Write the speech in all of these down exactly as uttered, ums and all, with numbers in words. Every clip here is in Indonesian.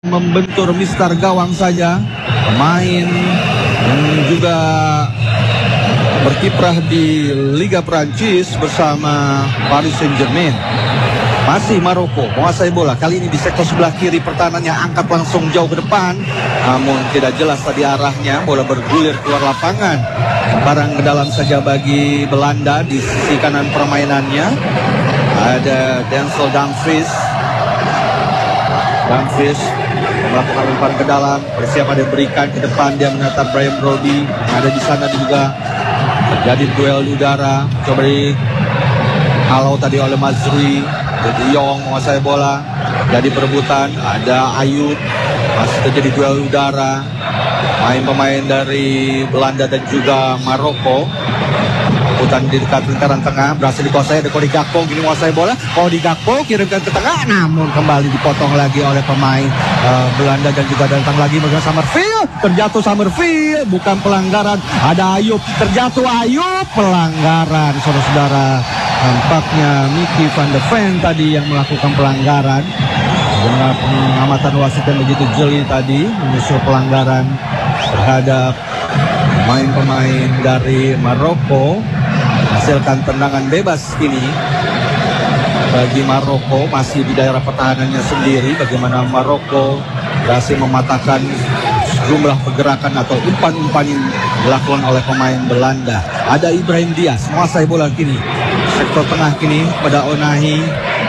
membentur mister gawang saja, pemain yang juga berkiprah di Liga Prancis bersama Paris Saint-Germain. Masih Maroko menguasai bola, kali ini di sektor sebelah kiri, pertahanannya angkat langsung jauh ke depan, namun tidak jelas tadi arahnya, bola bergulir keluar lapangan. Barang ke dalam saja bagi Belanda. Di sisi kanan permainannya ada Denzel Dumfries. Dumfries melakukan lemparan ke dalam, persiapan diberikan ke depan, dia menatap Bryan Brody. Ada di sana juga terjadi duel udara, coba dihalau tadi oleh Mazrui. De Jong menguasai bola, jadi perebutan, ada Ayub, masih terjadi duel udara. Pemain-pemain dari Belanda dan juga Maroko putan di dekat lingkaran tengah, berhasil dikuasai. Ada Cody Gakpo, gini menguasai bola, Cody Gakpo kirimkan ke tengah, namun kembali dipotong lagi oleh pemain uh, Belanda. Dan juga datang lagi bagaimana Summerfield, terjatuh Summerfield, bukan pelanggaran. Ada Ayub, terjatuh Ayub, pelanggaran. Saudara-saudara, nampaknya Mickey van de Ven tadi yang melakukan pelanggaran. Dengan pengamatan wasit yang begitu jeli tadi, menyusul pelanggaran terhadap pemain-pemain dari Maroko. Hasilkan tendangan bebas ini bagi Maroko, masih di daerah pertahanannya sendiri. Bagaimana Maroko berhasil mematahkan sejumlah pergerakan atau umpan-umpan yang dilakukan oleh pemain Belanda. Ada Ibrahim Diaz menguasai bola kini, sektor tengah kini pada Onahi.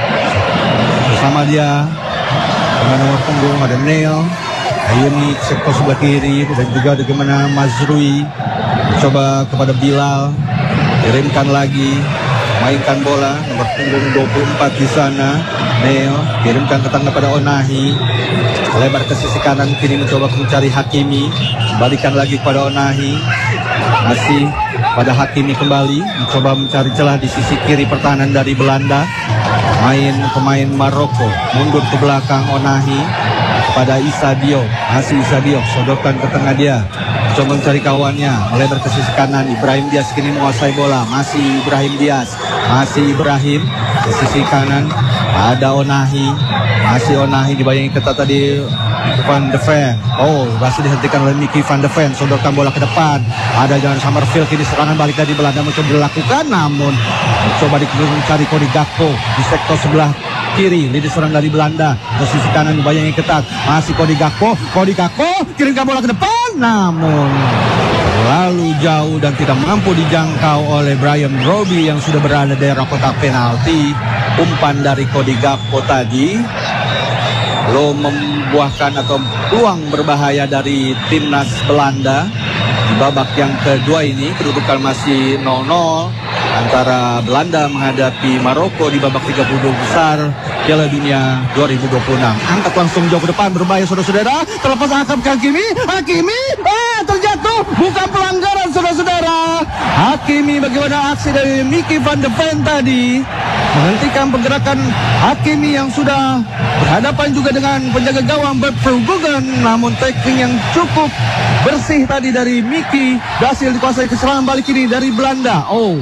Bersama dia dengan nomor punggung ada Neil Ayuni, sektor sebelah kiri, dan juga bagaimana Mazrui mencoba kepada Bilal, kirimkan lagi, mainkan bola, nomor punggung dua puluh empat di sana. Neil kirimkan ke tengah pada Onahi, lebar ke sisi kanan kini mencoba mencari Hakimi, kembalikan lagi kepada Onahi, masih pada Hakimi kembali mencoba mencari celah di sisi kiri pertahanan dari Belanda. Main pemain Maroko mundur ke belakang, Onahi pada Issa Diop, masih Issa Diop sodorkan ke tengah, dia coba mencari kawannya, melebar ke sisi kanan. Ibrahim Diaz kini menguasai bola, masih Ibrahim Diaz, masih Ibrahim ke sisi kanan. Ada Onahi, masih Onahi dibayangi ketat tadi Van de Ven. Oh, berhasil dihentikan oleh Mickey van de Ven, sodorkan bola ke depan. Ada Jan Summerfield, kini serangan balik dari Belanda mencoba dilakukan, namun mencoba mencari Cody Gakpo di sektor sebelah kiri. Lini serang dari Belanda ke sisi kanan dibayangi ketat, masih Cody Gakpo. Cody Gakpo kirimkan bola ke depan, namun terlalu jauh dan tidak mampu dijangkau oleh Bryan Brody yang sudah berada di daerah kotak penalti. Umpan dari Cody Gakpo tadi belum membuahkan atau peluang berbahaya dari timnas Belanda. Di babak yang kedua ini kedudukan masih nol nol antara Belanda menghadapi Maroko di babak tiga puluh dua besar Piala Dunia dua ribu dua puluh enam. Angkat langsung jauh ke depan, berbahaya saudara-saudara. Terlepas angkat ke Hakimi, Hakimi ah, terjatuh, bukan pelanggaran saudara-saudara. Hakimi, bagaimana aksi dari Mickey van de Ven tadi menghentikan pergerakan Hakimi yang sudah berhadapan juga dengan penjaga gawang Bert Verbruggen, namun tackling yang cukup bersih tadi dari Mickey berhasil dikuasai. Keserangan balik ini dari Belanda. Oh,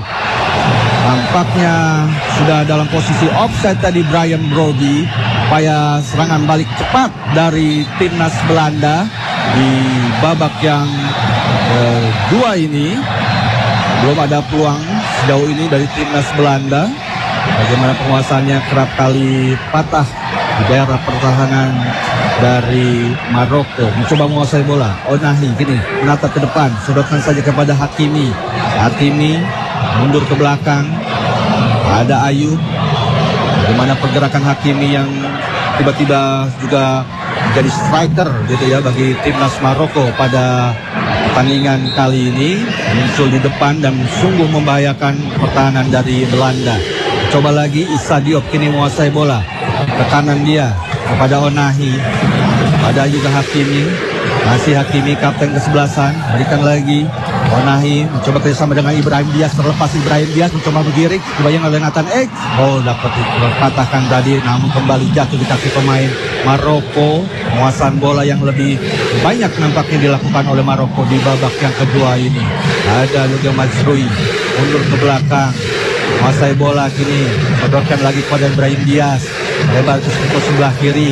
tampaknya sudah dalam posisi offside tadi Bryan Brody. Upaya serangan balik cepat dari timnas Belanda di babak yang kedua ini. Belum ada peluang sejauh ini dari timnas Belanda. Bagaimana penguasaannya kerap kali patah di daerah pertahanan dari Maroko. Mencoba menguasai bola, Onahi kini menatap ke depan, sodorkan saja kepada Hakimi. Hakimi mundur ke belakang, ada Ayub. Bagaimana pergerakan Hakimi yang tiba-tiba juga jadi striker gitu ya bagi timnas Maroko pada pertandingan kali ini, muncul di depan dan sungguh membahayakan pertahanan dari Belanda. Coba lagi Issa Diop kini menguasai bola, ke kanan dia kepada Onahi, ada juga Hakimi, masih Hakimi kapten kesebelasan, berikan lagi Onahi, mencoba kerjasama dengan Ibrahim Diaz, terlepas Ibrahim Diaz mencoba bergiring, dibayang oleh Nathan Ake. Oh, dapat dipatahkan tadi, namun kembali jatuh di kaki pemain Maroko. Penguasaan bola yang lebih banyak nampaknya dilakukan oleh Maroko di babak yang kedua ini. Ada juga Mazrui mundur ke belakang, menguasai bola kini, sodorkan lagi kepada Ibrahim Diaz, lebar ke sebelah kiri.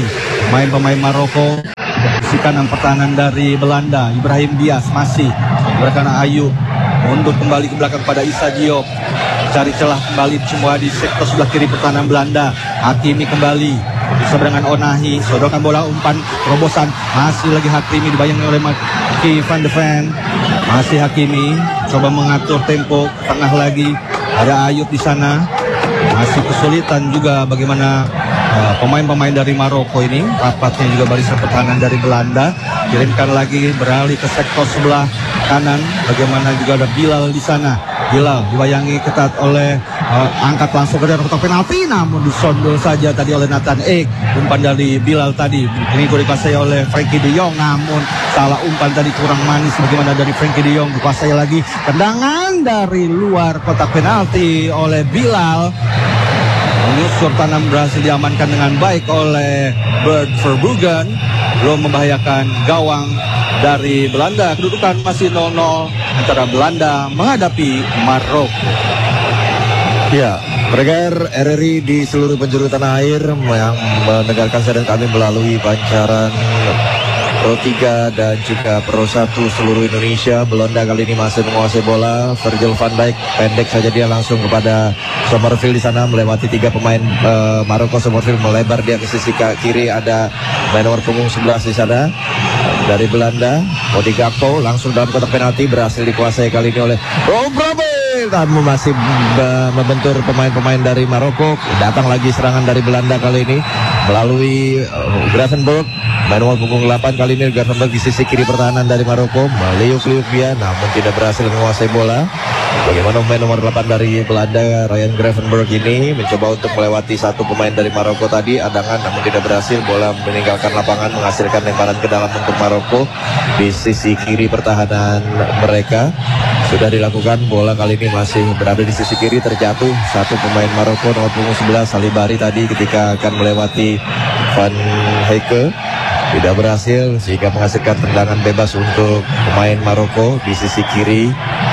pemain-pemain Maroko. Sisi kanan pertahanan dari Belanda, Ibrahim Diaz masih berikan Ayu untuk kembali ke belakang pada Issa Diop, cari celah kembali semua di sektor sebelah kiri pertahanan Belanda. Hakimi kembali bisa dengan Onahi, sodorkan bola umpan terobosan, masih lagi Hakimi dibayangi oleh Maki van de Ven. Masih Hakimi coba mengatur tempo, tengah lagi ada Ayub di sana. Masih kesulitan juga bagaimana uh, pemain-pemain dari Maroko ini, rapatnya juga barisan pertahanan dari Belanda. Kirimkan lagi beralih ke sektor sebelah kanan, bagaimana juga ada Bilal di sana. Bilal dibayangi ketat oleh uh, angkat langsung ke dalam kotak penalti, namun disondol saja tadi oleh Nathan Ake. Umpan dari Bilal tadi ini dikuasai oleh Frankie De Jong, namun salah umpan tadi kurang manis bagaimana dari Frankie De Jong. Dikuasai lagi, tendangan dari luar kotak penalti oleh Bilal. Menyusur tanam berhasil diamankan dengan baik oleh Bert Verbruggen, belum membahayakan gawang dari Belanda. Kedudukan masih nol nol antara Belanda menghadapi Maroko. Ya, pendengar R R I di seluruh penjuru tanah air yang mendengarkan siaran kami melalui pancaran Pro tiga dan juga Pro satu seluruh Indonesia. Belanda kali ini masih menguasai bola. Virgil van Dijk pendek saja dia langsung kepada Somerville di sana melewati tiga pemain uh, Maroko. Somerville melebar dia ke sisi kiri, ada main nomor punggung sebelas di sana dari Belanda. Cody Gakpo langsung dalam kotak penalti, berhasil dikuasai kali ini oleh Robrabel. Namun masih membentur pemain-pemain dari Maroko. Datang lagi serangan dari Belanda kali ini melalui uh, Gravenberch. Main nomor punggung delapan kali ini Gravenberch di sisi kiri pertahanan dari Maroko. Meliuk-liuk dia namun tidak berhasil menguasai bola. Bagaimana main nomor delapan dari Belanda, Ryan Gravenberch ini mencoba untuk melewati satu pemain dari Maroko tadi, adangan namun tidak berhasil. Bola meninggalkan lapangan, menghasilkan lemparan ke dalam untuk Maroko di sisi kiri pertahanan mereka. Sudah dilakukan, bola kali ini masih berada di sisi kiri, terjatuh satu pemain Maroko nomor punggung sebelas Salibari tadi ketika akan melewati Van Heike. Tidak berhasil sehingga menghasilkan tendangan bebas untuk pemain Maroko di sisi kiri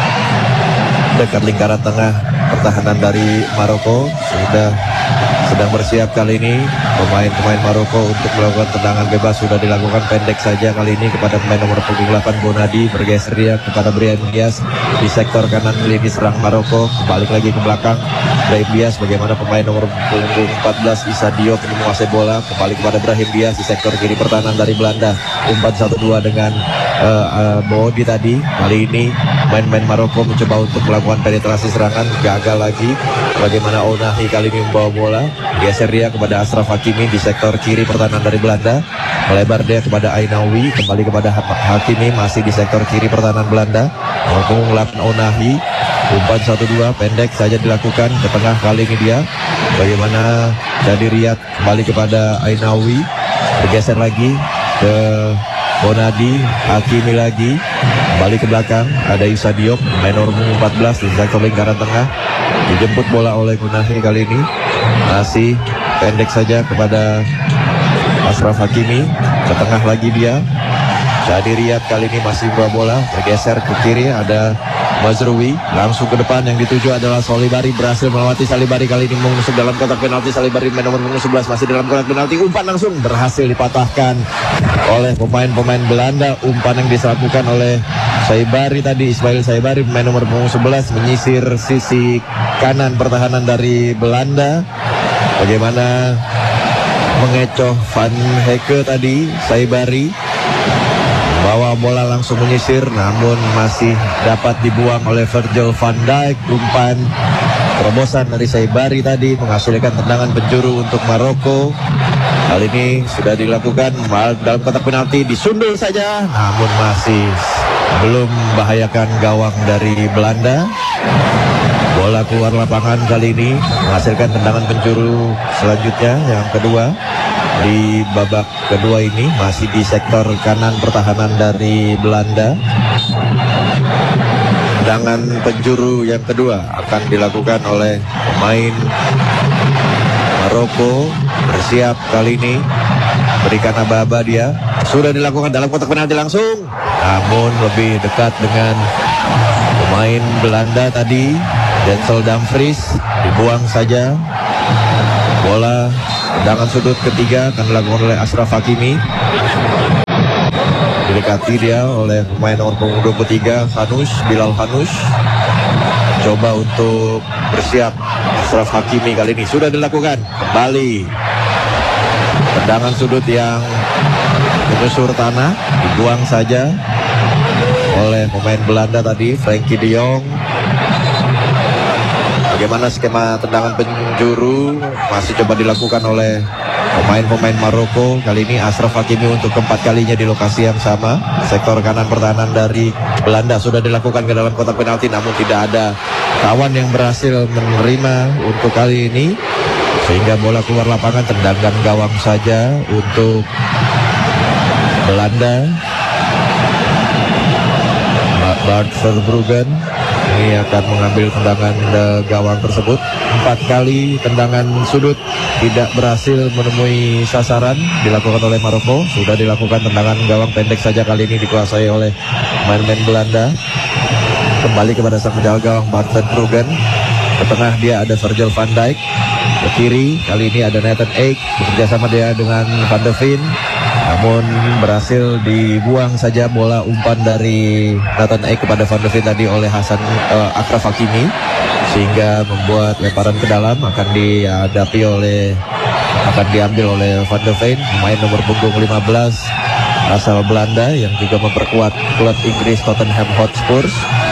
dekat lingkaran tengah pertahanan dari Maroko. Sudah sedang bersiap kali ini pemain-pemain Maroko untuk melakukan tendangan bebas. Sudah dilakukan pendek saja kali ini kepada pemain nomor punggung delapan Bonadi, bergeser dia kepada Brahim Diaz di sektor kanan lini serang Maroko. Balik lagi ke belakang Brahim Diaz, bagaimana pemain nomor punggung empat belas Issa Diop ini menguasai bola. Kembali kepada Brahim Diaz di sektor kiri pertahanan dari Belanda. Umpan satu dua dengan uh, uh, Bodi tadi. Kali ini main-main Maroko mencoba untuk melakukan penetrasi serangan, gagal lagi. Bagaimana Onahi kali ini membawa bola, geser dia kepada Ashraf Hakimi di sektor kiri pertahanan dari Belanda. Melebar dia kepada Ainawi, kembali kepada Hakimi masih di sektor kiri pertahanan Belanda. Mengungkung delapan Onahi. Umpan satu dua pendek saja dilakukan ke tengah kali ini dia. Bagaimana jadi Riyad kembali kepada Ainawi, bergeser lagi ke Bonadi, Hakimi lagi, kembali ke belakang ada Issa Diop, main nomor empat belas di sektor lingkaran tengah. Dijemput bola oleh Gunahi kali ini, masih pendek saja kepada Ashraf Hakimi, ke tengah lagi dia. Jadi Riyad kali ini masih bawa bola, bergeser ke kiri ada Mazrui, langsung ke depan yang dituju adalah Salibari, berhasil melewati Salibari kali ini menusuk dalam kotak penalti. Salibari main nomor sebelas masih dalam kotak penalti, umpan langsung berhasil dipatahkan oleh pemain-pemain Belanda. Umpan yang dilakukan oleh Saibari tadi, Ismail Saibari main nomor sebelas menyisir sisi kanan pertahanan dari Belanda. Bagaimana mengecoh Van Heike tadi, Saibari bawa bola langsung menyisir namun masih dapat dibuang oleh Virgil van Dijk. Umpan terobosan dari Saibari tadi menghasilkan tendangan penjuru untuk Maroko. Kali ini sudah dilakukan dalam kotak penalti, disundul saja namun masih belum membahayakan gawang dari Belanda. Bola keluar lapangan kali ini menghasilkan tendangan penjuru selanjutnya yang kedua. Di babak kedua ini masih di sektor kanan pertahanan dari Belanda. Tendangan penjuru yang kedua akan dilakukan oleh pemain Maroko. Bersiap kali ini, berikan aba-aba dia. Sudah dilakukan dalam kotak penalti langsung, namun lebih dekat dengan pemain Belanda tadi, Denzel Dumfries. Dibuang saja bola Tendangan sudut ketiga akan dilakukan oleh Ashraf Hakimi. Didekati dia oleh pemain nomor punggung dua puluh tiga, Hanus, Bilal Hanus. Coba untuk bersiap Ashraf Hakimi kali ini. Sudah dilakukan. Kembali. Tendangan sudut yang menyusur tanah. Dibuang saja oleh pemain Belanda tadi, Frenkie de Jong. Bagaimana skema tendangan penjuru masih coba dilakukan oleh pemain-pemain Maroko. Kali ini Ashraf Hakimi untuk keempat kalinya di lokasi yang sama. Sektor kanan pertahanan dari Belanda sudah dilakukan ke dalam kotak penalti, namun tidak ada kawan yang berhasil menerima untuk kali ini, sehingga bola keluar lapangan. Tendangan gawang saja untuk Belanda. Bart Verbruggen ini akan mengambil tendangan uh, gawang tersebut. Empat kali tendangan sudut tidak berhasil menemui sasaran dilakukan oleh Maroko. Sudah dilakukan tendangan gawang pendek saja kali ini dikuasai oleh pemain-pemain Belanda. Kembali kepada sang penjaga gawang Bart Verbruggen. Ke tengah dia ada Virgil van Dijk. Ke kiri kali ini ada Nathan Ake bekerja sama dia dengan Van de Ven. Namun berhasil dibuang saja bola umpan dari Nathan Ake kepada Van de Ven tadi oleh Hasan uh, Ashraf Hakimi, sehingga membuat lemparan ke dalam akan dihadapi oleh akan diambil oleh Van de Ven, pemain nomor punggung lima belas asal Belanda yang juga memperkuat klub Inggris Tottenham Hotspur.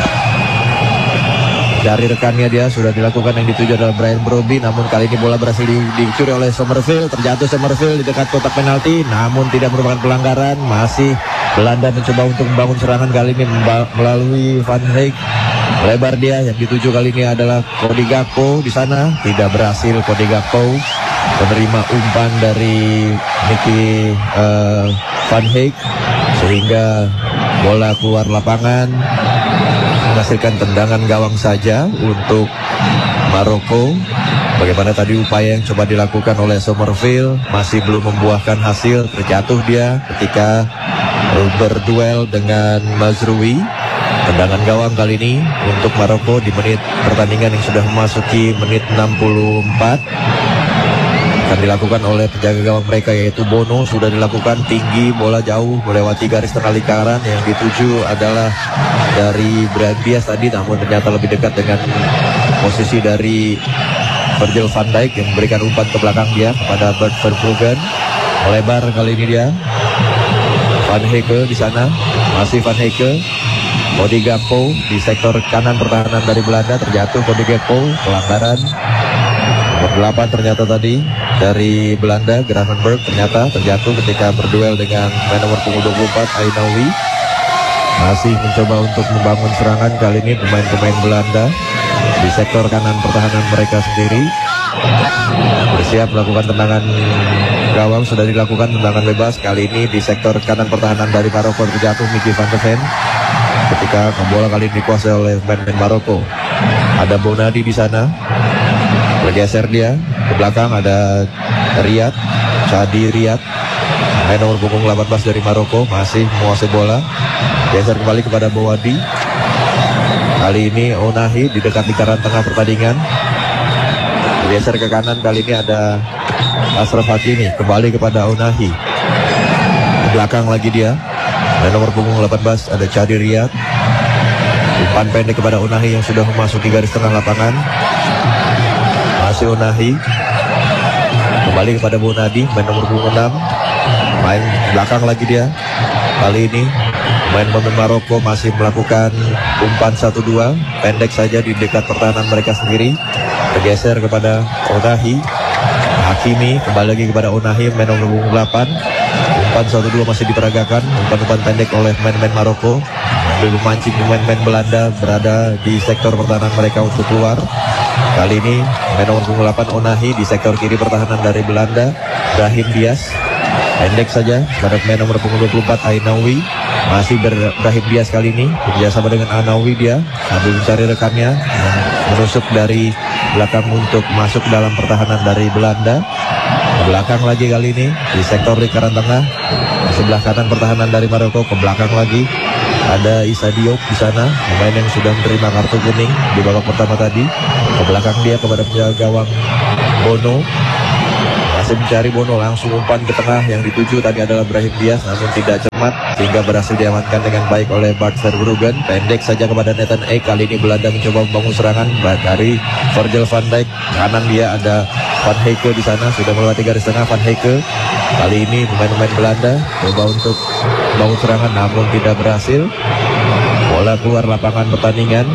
Dari rekannya dia sudah dilakukan, yang dituju adalah Bryan Brobby, namun kali ini bola berhasil di, dicuri oleh Summerville. Terjatuh Summerville di dekat kotak penalti, namun tidak merupakan pelanggaran. Masih Belanda mencoba untuk membangun serangan kali ini melalui Van Dijk. Lebar dia, yang dituju kali ini adalah Cody Gakpo di sana. Tidak berhasil Cody Gakpo menerima umpan dari Nicky uh, Van Dijk, sehingga bola keluar lapangan, menghasilkan tendangan gawang saja untuk Maroko. Bagaimana tadi upaya yang coba dilakukan oleh Summerville masih belum membuahkan hasil. Terjatuh dia ketika berduel dengan Mazrui. Tendangan gawang kali ini untuk Maroko di menit pertandingan yang sudah memasuki menit enam puluh empat. Akan dilakukan oleh penjaga gawang mereka yaitu Bono. Sudah dilakukan, tinggi, bola jauh melewati garis tengah lingkaran. Yang dituju adalah dari Bryan Bias tadi, namun ternyata lebih dekat dengan posisi dari Virgil van Dijk yang memberikan umpan ke belakang dia kepada Bart Verbruggen. Melebar kali ini dia. Van Heke di sana, masih Van Heke. Cody Gakpo di sektor kanan pertahanan dari Belanda, terjatuh Cody Gakpo, pelanggaran. Nomor delapan ternyata tadi dari Belanda, Gravenberch, ternyata terjatuh ketika berduel dengan pemain nomor punggung dua puluh empat, Ainaoui. Masih mencoba untuk membangun serangan kali ini pemain-pemain Belanda di sektor kanan pertahanan mereka sendiri. Bersiap melakukan tendangan gawang, sudah dilakukan tendangan bebas kali ini di sektor kanan pertahanan dari Maroko. Terjatuh Mickey van de Ven ketika bola kali ini dikuasai oleh pemain Maroko. Ada Bonadi di sana, bergeser dia ke belakang, ada Riyad, Chadi Riyad, main nomor punggung delapan belas dari Maroko, masih menguasai bola. Geser kembali kepada Bowadi. Kali ini Onahi di dekat lingkaran tengah pertandingan. Geser ke kanan, kali ini ada Ashraf Hakimi, kembali kepada Onahi. Ke belakang lagi dia, dan nomor punggung delapan belas ada Chadi Riyad. Umpan pendek kepada Onahi yang sudah memasuki garis tengah lapangan. Masih Onahi. Kembali kepada Bonadi, main nomor punggung enam. Main belakang lagi dia. Kali ini pemain-pemain Maroko masih melakukan umpan satu dua pendek saja di dekat pertahanan mereka sendiri. Bergeser kepada Onahi. Hakimi kembali lagi kepada Onahi, main nomor punggung delapan. Umpan satu dua masih diperagakan, umpan-umpan pendek oleh pemain-pemain Maroko. Sambil memancing pemain-pemain Belanda berada di sektor pertahanan mereka untuk keluar. Kali ini main nomor punggung delapan Onahi di sektor kiri pertahanan dari Belanda. Brahim Diaz pendek saja pada pemain nomor punggung dua puluh empat Ainaoui. Masih Brahim Diaz kali ini bekerjasama dengan Ainaoui dia sambil mencari rekannya yang menusuk dari belakang untuk masuk dalam pertahanan dari Belanda. Ke belakang lagi kali ini di sektor lingkaran tengah, di sebelah kanan pertahanan dari Maroko. Ke belakang lagi ada Issa Diop di sana, pemain yang sudah menerima kartu kuning di babak pertama tadi. Ke belakang dia kepada penjaga gawang Bono. masih mencari Bono, langsung umpan ke tengah. Yang dituju tadi adalah Brahim Diaz, namun tidak cermat sehingga berhasil diamankan dengan baik oleh Bart Verbruggen. Pendek saja kepada Nathan Ake. Kali ini Belanda mencoba membangun serangan dari Virgil van Dijk. Kanan dia ada Van Heike di sana, sudah melewati garis tengah Van Heike. Kali ini pemain-pemain Belanda coba untuk membangun serangan namun tidak berhasil. Bola keluar lapangan pertandingan.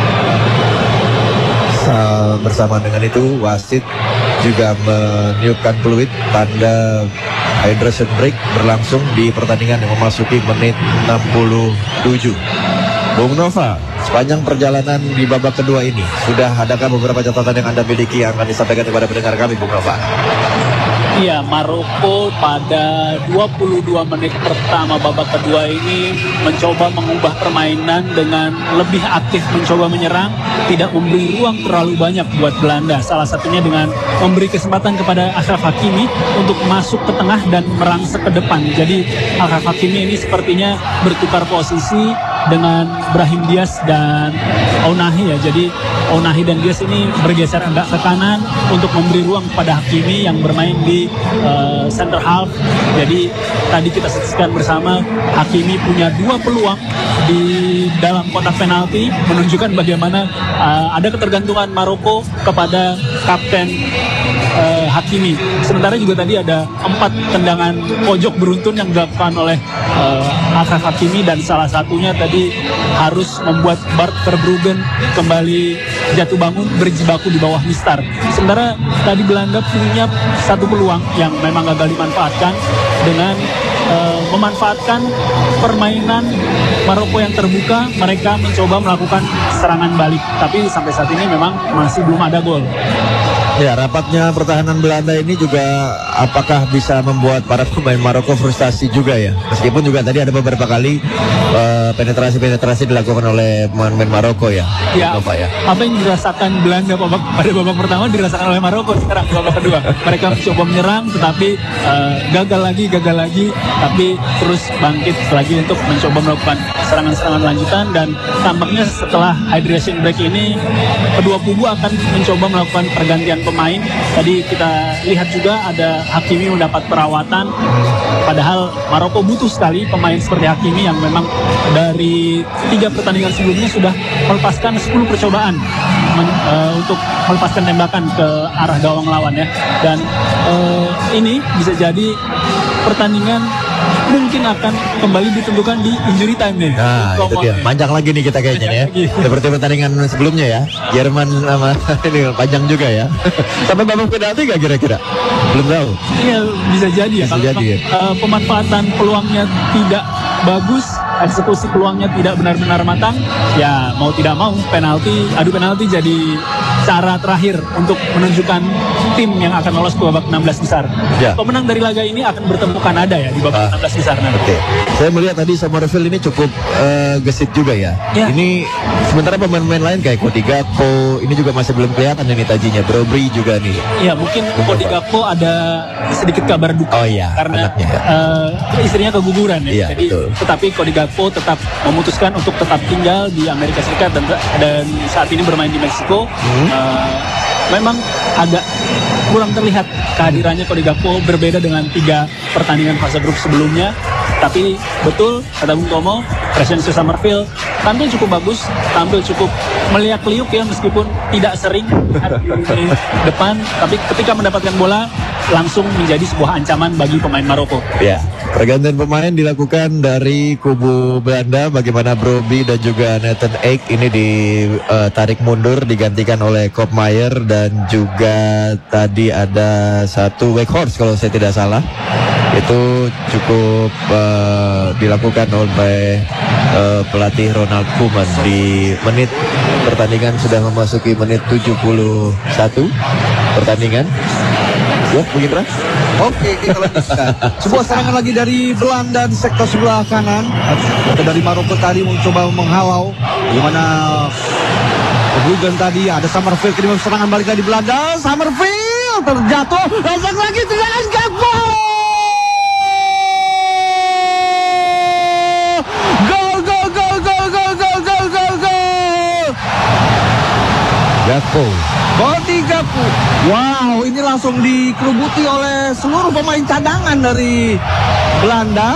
Bersama dengan itu wasit juga meniupkan peluit tanda hydration break berlangsung di pertandingan yang memasuki menit enam puluh tujuh. Bung Nova, sepanjang perjalanan di babak kedua ini sudah adakah beberapa catatan yang Anda miliki yang akan disampaikan kepada pendengar kami, Bung Nova? Iya, Maroko pada dua puluh dua menit pertama babak kedua ini mencoba mengubah permainan dengan lebih aktif mencoba menyerang, tidak memberi ruang terlalu banyak buat Belanda. Salah satunya dengan memberi kesempatan kepada Achraf Hakimi untuk masuk ke tengah dan merangsek ke depan. Jadi Achraf Hakimi ini sepertinya bertukar posisi dengan Brahim Diaz dan Ounahi ya. Jadi Ounahi dan Diaz ini bergeser agak ke kanan untuk memberi ruang kepada Hakimi yang bermain di uh, center half. Jadi tadi kita saksikan bersama Hakimi punya dua peluang di dalam kotak penalti, menunjukkan bagaimana uh, ada ketergantungan Maroko kepada kapten uh, Hakimi. Sementara juga tadi ada empat tendangan pojok beruntun yang dilakukan oleh uh, Achraf Hakimi, dan salah satunya tadi harus membuat Bart Verbruggen kembali jatuh bangun berjibaku di bawah mistar. Sementara tadi Belanda punya satu peluang yang memang gagal dimanfaatkan dengan uh, memanfaatkan permainan Maroko yang terbuka. Mereka mencoba melakukan serangan balik, tapi sampai saat ini memang masih belum ada gol. Ya, rapatnya pertahanan Belanda ini juga apakah bisa membuat para pemain Maroko frustasi juga ya? Meskipun juga tadi ada beberapa kali uh, penetrasi-penetrasi dilakukan oleh pemain Maroko ya. Ya, apa, ya, apa yang dirasakan Belanda babak, pada babak pertama dirasakan oleh Maroko sekarang babak kedua. Mereka mencoba menyerang tetapi uh, gagal lagi, gagal lagi, tapi terus bangkit lagi untuk mencoba melakukan serangan-serangan lanjutan, dan tampaknya setelah hydration break ini kedua kubu akan mencoba melakukan pergantian pemain. Tadi kita lihat juga ada Hakimi mendapat perawatan, padahal Maroko butuh sekali pemain seperti Hakimi yang memang dari tiga pertandingan sebelumnya sudah melepaskan sepuluh percobaan men, uh, untuk melepaskan tembakan ke arah gawang lawan ya. Dan uh, ini bisa jadi pertandingan mungkin akan kembali ditentukan di injury time nih. Nah, itu dia. Panjang lagi nih kita kayaknya ya. Seperti pertandingan sebelumnya ya. Jerman sama ini panjang juga ya. Sampai babak penalti gak kira-kira? Belum tahu. Iya, bisa jadi ya. Bisa Kalau jadi, ya. Uh, pemanfaatan peluangnya tidak bagus, eksekusi peluangnya tidak benar-benar matang, ya mau tidak mau penalti, adu penalti jadi cara terakhir untuk menunjukkan tim yang akan lolos ke babak enam belas besar. Ya. Pemenang dari laga ini akan bertemu Kanada ya di babak Ah. enam belas besar nanti. Oke. Saya melihat tadi Somerville ini cukup uh, gesit juga ya. Ya. Ini sementara pemain-pemain lain kayak Cody Gakpo ini juga masih belum kelihatan ini tajinya. Brobry juga nih. Ya, mungkin Cody Gakpo ada sedikit kabar duka. Oh iya, karena anaknya ya. uh, istrinya keguguran ya. Iya, Jadi betul. tetapi Cody Gakpo tetap memutuskan untuk tetap tinggal di Amerika Serikat dan, dan saat ini bermain di Meksiko. Hmm. Uh, memang agak kurang terlihat kehadirannya Cody Gakpo, berbeda dengan tiga pertandingan fase grup sebelumnya. Tapi betul kata Bung Tomo, Crescencio Somerville tampil cukup bagus, tampil cukup meliak-liuk ya, meskipun tidak sering di depan, tapi ketika mendapatkan bola langsung menjadi sebuah ancaman bagi pemain Maroko. Ya, pergantian pemain dilakukan dari kubu Belanda. Bagaimana Brobbey dan juga Nathan Ake ini ditarik mundur, digantikan oleh Koopmeijer, dan juga tadi ada satu Weghorst kalau saya tidak salah. Itu cukup uh, dilakukan oleh uh, pelatih Ronald Koeman di menit pertandingan, sudah memasuki menit tujuh puluh satu pertandingan. Ya, Bung Indra? Oke, kita lanjutkan. Sebuah serangan lagi dari Belanda di sektor sebelah kanan. Atau dari Maroko tadi mencoba menghalau. Gimana Verbruggen tadi, ada Somerville kirim serangan balik dari Belanda. Somerville terjatuh, langsung lagi tendangan Gakpo. Gol, gol, gol, gol, gol, gol, gol, gol, gol. Gakpo. Gol tiga Kodigaku. Wow, ini langsung dikerubuti oleh seluruh pemain cadangan dari Belanda.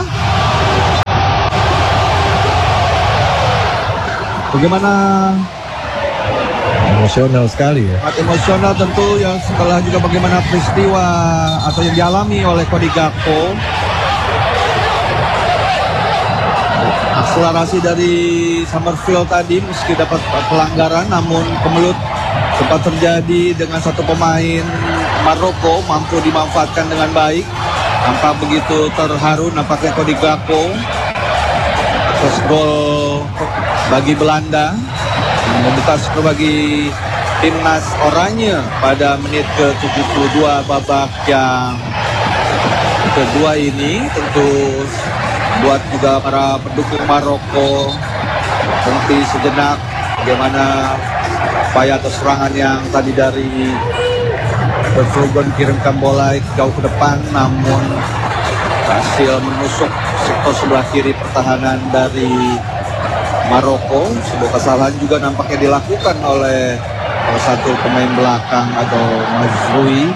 Bagaimana? Emosional sekali ya. Sangat emosional tentu ya, setelah juga bagaimana peristiwa atau yang dialami oleh Kodigaku. Akselerasi dari Summerfield tadi meski dapat pelanggaran, namun kemelut sempat terjadi dengan satu pemain Maroko mampu dimanfaatkan dengan baik. Nampak begitu terharu nampaknya Kodigaku atas gol bagi Belanda, membuka skor bagi timnas Oranye pada menit ke tujuh puluh dua babak yang kedua ini. Tentu buat juga para pendukung Maroko berhenti sejenak bagaimana upaya atau serangan yang tadi dari Vertonghen kirimkan bola jauh ke depan, namun berhasil menusuk sektor sebelah kiri pertahanan dari Maroko. Sebuah kesalahan juga nampaknya dilakukan oleh salah satu pemain belakang atau Mazrui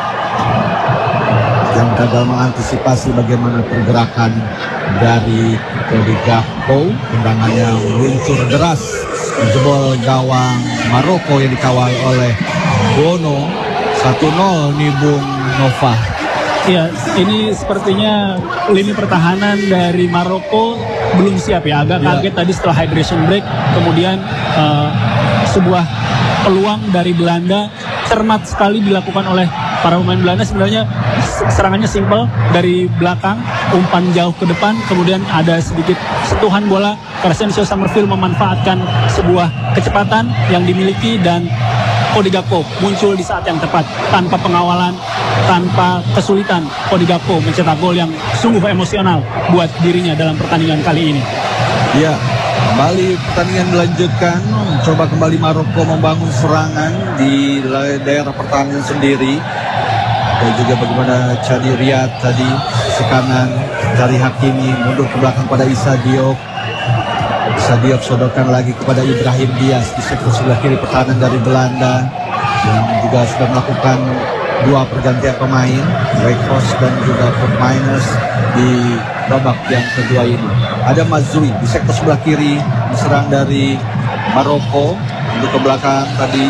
yang gagal mengantisipasi bagaimana pergerakan dari Kodigaku. Tendangannya meluncur deras menjebol gawang Maroko yang dikawal oleh Bono. Satu nol nih Bung Nova. Ya, ini sepertinya lini pertahanan dari Maroko belum siap ya. Agak Ya. kaget tadi setelah hydration break. Kemudian uh, sebuah peluang dari Belanda cermat sekali dilakukan oleh para pemain Belanda. Sebenarnya serangannya simpel dari belakang, umpan jauh ke depan, kemudian ada sedikit sentuhan bola. Crescencio Summerfield memanfaatkan sebuah kecepatan yang dimiliki dan Kodigaku muncul di saat yang tepat tanpa pengawalan, tanpa kesulitan. Kodigaku mencetak gol yang sungguh emosional buat dirinya dalam pertandingan kali ini. Ya, kembali pertandingan dilanjutkan. Coba kembali Maroko membangun serangan di daerah pertahanan sendiri. Dan juga bagaimana Chadi Riyad tadi sisi kanan dari Hakimi mundur ke belakang pada Issa Diop. Issa Diop sodorkan lagi kepada Ibrahim Diaz di sektor sebelah kiri pertahanan dari Belanda yang juga sudah melakukan dua pergantian pemain, Weghorst dan juga Kurt Miners di babak yang kedua ini. Ada Mazrui di sektor sebelah kiri diserang dari Maroko untuk ke belakang tadi.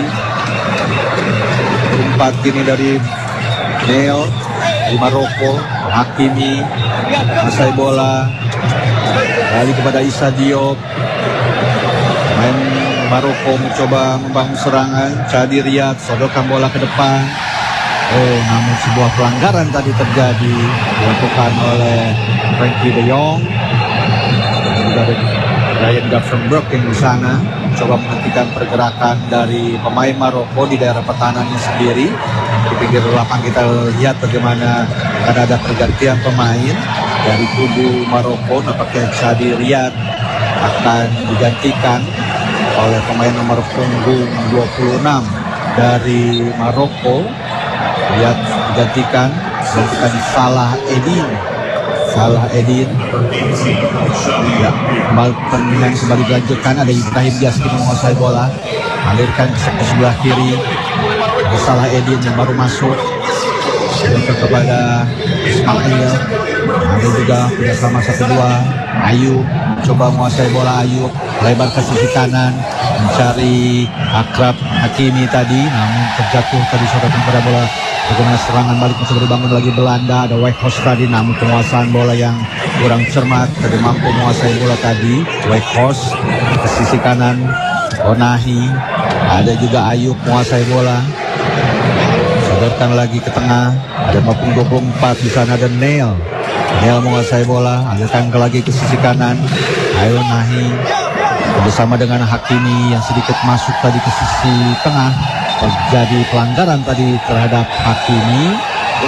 Umpat kini dari Neo di Maroko. Hakimi menguasai bola kembali kepada Issa Diop. Main Maroko mencoba membangun serangan. Chadi Riyad sodorkan bola ke depan. Oh, namun sebuah pelanggaran tadi terjadi dilakukan oleh Frankie De Jong. Juga ada Ryan Gravenberch yang di sana coba menghentikan pergerakan dari pemain Maroko di daerah pertahanannya sendiri. Di pinggir lapangan kita lihat bagaimana akan ada pergantian pemain dari kubu Maroko. Nampaknya Chadi Riyad akan digantikan oleh pemain nomor punggung dua puluh enam dari Maroko. Riyad digantikan digantikan Salah Eddin. Salah Eddin. Ya, kembali pertandingan kembali dilanjutkan. Ada Ibrahim Diaz yang menguasai bola, alirkan ke sebelah kiri. Ada Salah Eddin yang baru masuk kepada Ismail. Ada juga bersama satu dua Ayub coba menguasai bola. Ayub lebar ke sisi kanan mencari Akrab Hakimi tadi, namun terjatuh tadi sodorkan pada bola. Bagaimana serangan balik masih berbangun lagi Belanda. Ada Weghorst tadi, namun penguasaan bola yang kurang cermat. Tadi mampu menguasai bola tadi Weghorst ke sisi kanan. Onahi, ada juga Ayub menguasai bola, sodorkan lagi ke tengah. Ada maupun dua puluh empat di sana ada Neil. Neil menguasai bola, alirkan ke lagi ke sisi kanan. Ayo Nahi bersama dengan Hakimi yang sedikit masuk tadi ke sisi tengah. Terjadi pelanggaran tadi terhadap Hakimi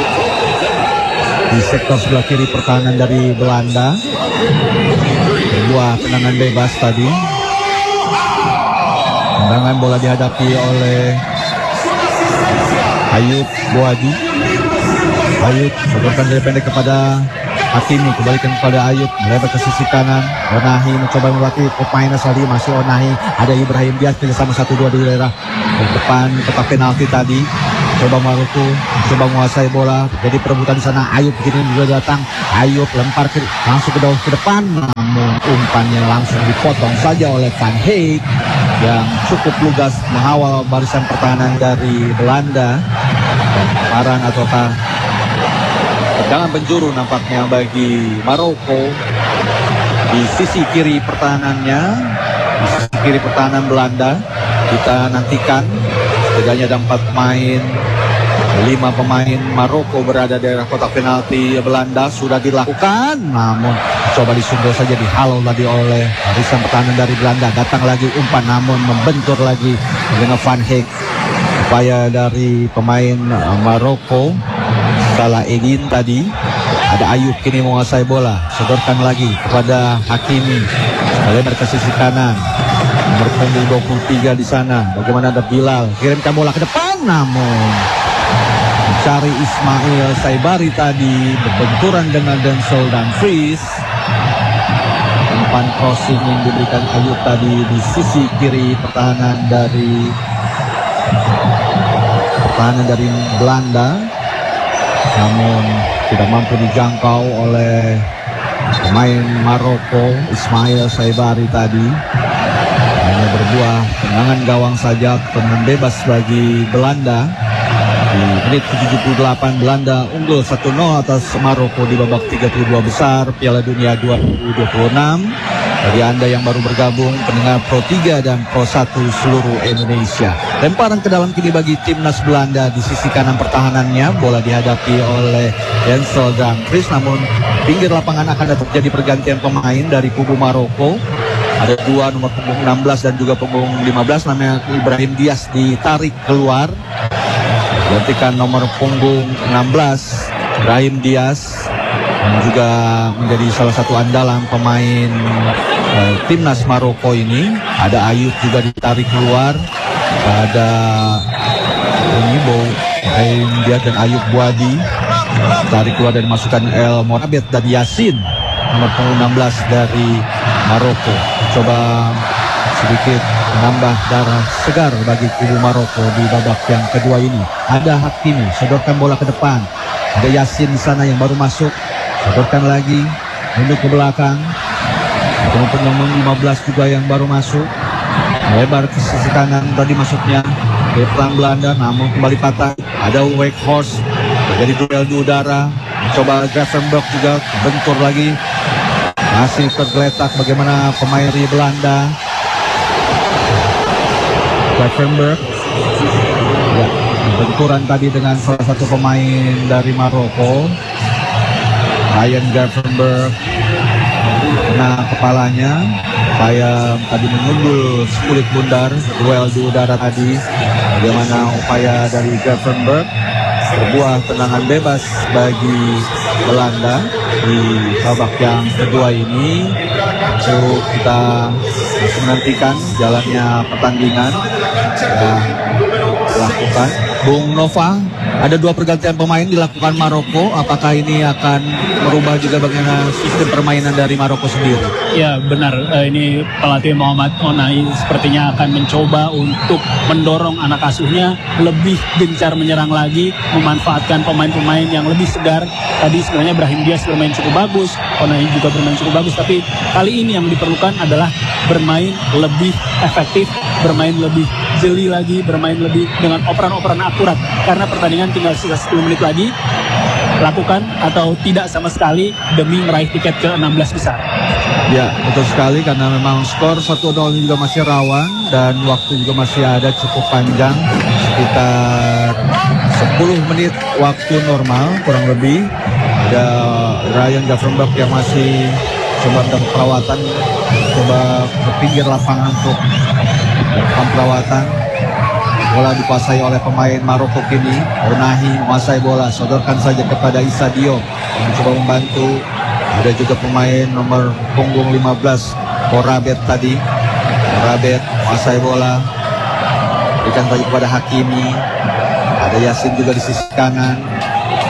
di sektor sebelah kiri pertahanan dari Belanda. Sebuah tendangan bebas tadi. Tendangan bola dihadapi oleh Ayub Boadi. Ayub sodorkan dari pendek kepada Hakimi kembalikan kepada Ayub, melebar ke sisi kanan. Onahi mencoba melatih pemain tadi, masih Onahi. Ada Ibrahim Diaz kerjasama satu dua di daerah depan kotak penalti tadi. Coba Maroko, coba menguasai bola. Jadi perebutan di sana. Ayub begini juga datang. Ayub lempar ke, langsung ke dalam ke depan. Namun umpannya langsung dipotong saja oleh Van Heek yang cukup lugas mengawal barisan pertahanan dari Belanda. Paran ataukah tendangan penjuru nampaknya bagi Maroko di sisi kiri pertahanannya, di sisi kiri pertahanan Belanda. Kita nantikan setidaknya ada empat pemain, lima pemain Maroko berada di daerah kotak penalti Belanda. Sudah dilakukan, namun coba disundur saja, dihalau tadi oleh barisan pertahanan dari Belanda. Datang lagi umpan, namun membentur lagi dengan Van Heek. Upaya dari pemain Maroko Salah Egin tadi. Ada Ayub kini menguasai bola, sodorkan lagi kepada Hakimi, lebar ke sisi kanan. Nomor punggung dua puluh tiga di sana. Bagaimana ada Bilal, kirimkan bola ke depan, namun mencari Ismail Saibari tadi, berbenturan dengan Denzel Dumfries. Umpan crossing yang diberikan Ayub tadi di sisi kiri pertahanan dari pertahanan dari Belanda, namun tidak mampu dijangkau oleh pemain Maroko Ismail Saibari tadi. Hanya berbuah tendangan gawang saja, tendangan bebas bagi Belanda. Di menit ke tujuh puluh delapan Belanda unggul satu nol atas Maroko di babak tiga puluh dua besar Piala Dunia dua ribu dua puluh enam. Bagi Anda yang baru bergabung, pendengar Pro tiga dan Pro satu seluruh Indonesia. Lemparan ke dalam kini bagi timnas Belanda. Di sisi kanan pertahanannya, bola dihadapi oleh Denzel Dumfries, namun pinggir lapangan akan ada terjadi pergantian pemain dari kubu Maroko. Ada dua, nomor punggung enam belas dan juga punggung lima belas, namanya Ibrahim Diaz ditarik keluar. Gantikan nomor punggung enam belas Ibrahim Diaz, yang juga menjadi salah satu andalan pemain eh, timnas Maroko ini. Ada Ayub juga ditarik keluar. Ada ini Bo Ibrahim Diaz dan Ayub Buadi ditarik keluar dan masukkan El Morabet dan Yasin, nomor punggung enam belas dari Maroko. Coba sedikit menambah darah segar bagi kubu Maroko di babak yang kedua ini. Ada Hakimi, sodorkan bola ke depan. Ada Yasin di sana yang baru masuk, sodorkan lagi, mundur ke belakang. Ada nomor lima belas juga yang baru masuk, lebar ke sisi kanan tadi masuknya ke perang Belanda, namun kembali patah. Ada Weghorst, jadi duel di udara. Coba Gravenberch juga bentur lagi, masih tergeletak. Bagaimana pemain dari Belanda? Gravenberch, ya, benturan tadi dengan salah satu pemain dari Maroko, Ryan Gravenberch. Nah, kepalanya upaya tadi menundul kulit bundar, duel di udara tadi. Bagaimana upaya dari Gravenberch, sebuah tendangan bebas bagi Belanda di babak yang kedua ini. Untuk kita masih menantikan jalannya pertandingan yang dilakukan. Bung Nova, ada dua pergantian pemain dilakukan Maroko. Apakah ini akan merubah juga bagaimana sistem permainan dari Maroko sendiri? Ya benar, ini pelatih Muhammad Onahi sepertinya akan mencoba untuk mendorong anak asuhnya lebih gencar menyerang lagi, memanfaatkan pemain-pemain yang lebih segar. Tadi sebenarnya Brahim Diaz bermain cukup bagus, Onahi juga bermain cukup bagus, tapi kali ini yang diperlukan adalah bermain lebih efektif, bermain lebih jeli lagi, bermain lebih dengan operan-operan akurat, karena pertandingan tinggal sisa sepuluh menit lagi. Lakukan atau tidak sama sekali demi meraih tiket ke enam belas besar. Ya, betul sekali, karena memang skor satu nol ini juga masih rawan dan waktu juga masih ada cukup panjang, sekitar sepuluh menit waktu normal kurang lebih. Ada Ryan Gravenberch yang masih coba mendapat perawatan, coba ke pinggir lapangan untuk melakukan perawatan. Bola dikuasai oleh pemain Maroko kini. Onahi menguasai bola, sodorkan saja kepada Issa Diop yang coba membantu. Ada juga pemain nomor punggung lima belas Morabet tadi. Morabet menguasai bola, berikan saja kepada Hakimi. Ada Yasin juga di sisi kanan.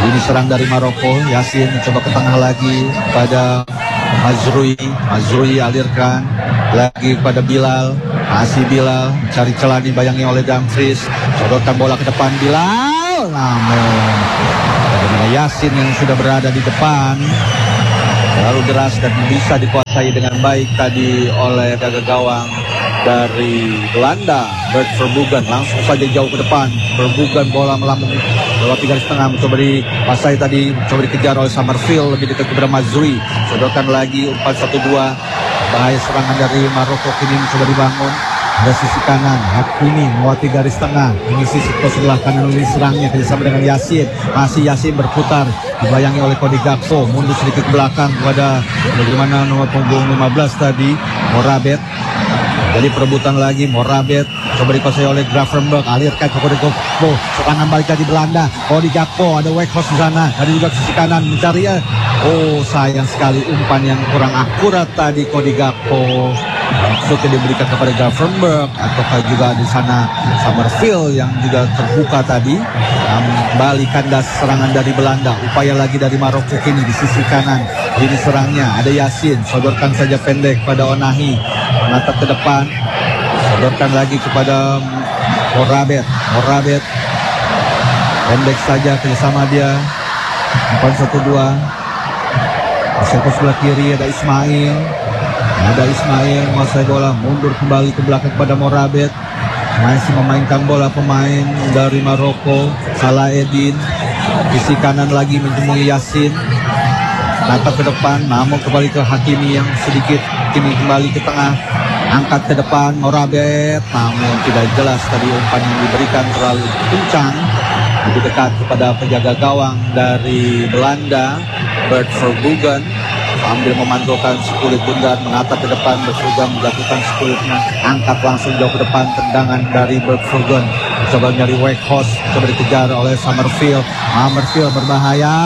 Ini serang dari Maroko. Yasin coba ke tengah lagi pada Mazrui. Mazrui alirkan lagi pada Bilal. Masih Bilal cari celah dibayangi oleh Dumfries. Sodorkan bola ke depan Bilal. Namun Yasin yang sudah berada di depan terlalu deras dan bisa dikuasai dengan baik tadi oleh jaga gawang dari Belanda, Bert Verbruggen. Langsung saja jauh ke depan. Verbruggen bola melambung lewat tiga setengah, mencoba dikuasai tadi, mencoba dikejar oleh Summerfield, lebih dekat kepada Mazrui. Sodorkan lagi umpan satu dua. Bahaya serangan dari Maroko kini mencoba dibangun. Ada sisi kanan, Hakimi melewati garis tengah. Ini sisi sebelah kanan ini serangnya kerjasama dengan Yasin. Masih Yasin berputar, dibayangi oleh Cody Gakpo. Mundur sedikit ke belakang kepada bagaimana nomor punggung lima belas tadi, Morabet. Jadi perebutan lagi, Morabet coba dikuasai oleh Gravenberch, alirkan ke Cody Gakpo. Serangan balik dari Belanda, Cody Gakpo, ada Weghorst di sana. Tadi juga sisi kanan mencari ya. Oh, sayang sekali umpan yang kurang akurat tadi Cody Gakpo. Maksudnya diberikan kepada Gravenberch, ataukah juga di sana Summerfield yang juga terbuka tadi. Kembali kandas serangan dari Belanda. Upaya lagi dari Maroko kini di sisi kanan. Ini serangnya ada Yasin, sodorkan saja pendek pada Onahi, menatap ke depan, sodorkan lagi kepada Morabet. Morabet pendek saja kerjasama dia. Umpan satu dua. Sektor sebelah kiri ada Ismail. Ada Ismail menguasai bola, mundur kembali ke belakang kepada Morabet. Masih memainkan bola pemain dari Maroko, Salah Edin. Sisi kanan lagi menjumpai Yasin. Natap ke depan, namun kembali ke Hakimi yang sedikit kini kembali ke tengah. Angkat ke depan Morabet, namun tidak jelas tadi umpan yang diberikan terlalu kencang. Lebih dekat kepada penjaga gawang dari Belanda, Bert Verbruggen. Ambil memantulkan sekulit Bundar, menatap ke depan, Verbruggen melakukan sekulitnya, angkat langsung jauh ke depan, tendangan dari Verbruggen. Coba nyari Weghorst, coba dikejar oleh Summerfield. Summerfield berbahaya,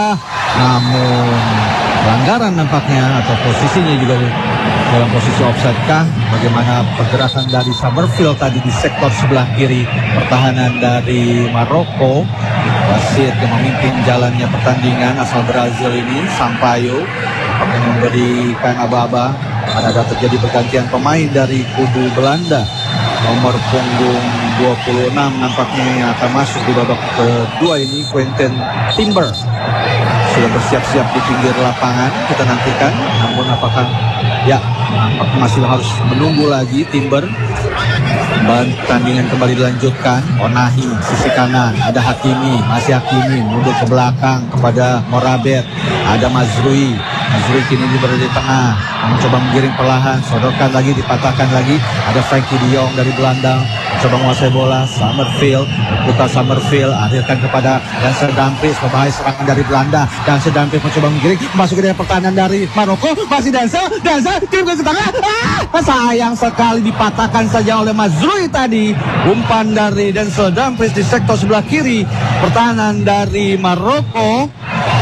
namun pelanggaran nampaknya, atau posisinya juga dalam posisi offside kah? Bagaimana pergerakan dari Summerfield tadi di sektor sebelah kiri pertahanan dari Maroko. Wasit yang memimpin jalannya pertandingan asal Brazil ini, Sampaio, akan memberikan aba-aba. Ada terjadi pergantian pemain dari kubu Belanda. Nomor punggung dua puluh enam nampaknya yang akan masuk di babak kedua ini, Quentin Timber. Sudah bersiap-siap di pinggir lapangan, kita nantikan. Namun apakah ya masih harus menunggu lagi Timber. Pertandingan kembali dilanjutkan. Onahi sisi kanan, ada Hakimi, masih Hakimi mundur ke belakang kepada Morabet. Ada Mazrui. Mazrui kini berada di tengah, mencoba menggiring perlahan, sodorkan lagi, dipatahkan lagi. Ada Frankie de Jong dari Belanda, mencoba menguasai bola. Summerfield, putar Summerfield, akhirkan kepada Denzel Dumfries. Berbahaya serangan dari Belanda. Denzel Dumfries mencoba menggiring, masuk ke dalam pertahanan dari Maroko. Masih Denzel, Denzel kirim ke tengah. Ah, sayang sekali dipatahkan saja oleh Mazrui tadi. Umpan dari Denzel Dumfries di sektor sebelah kiri pertahanan dari Maroko.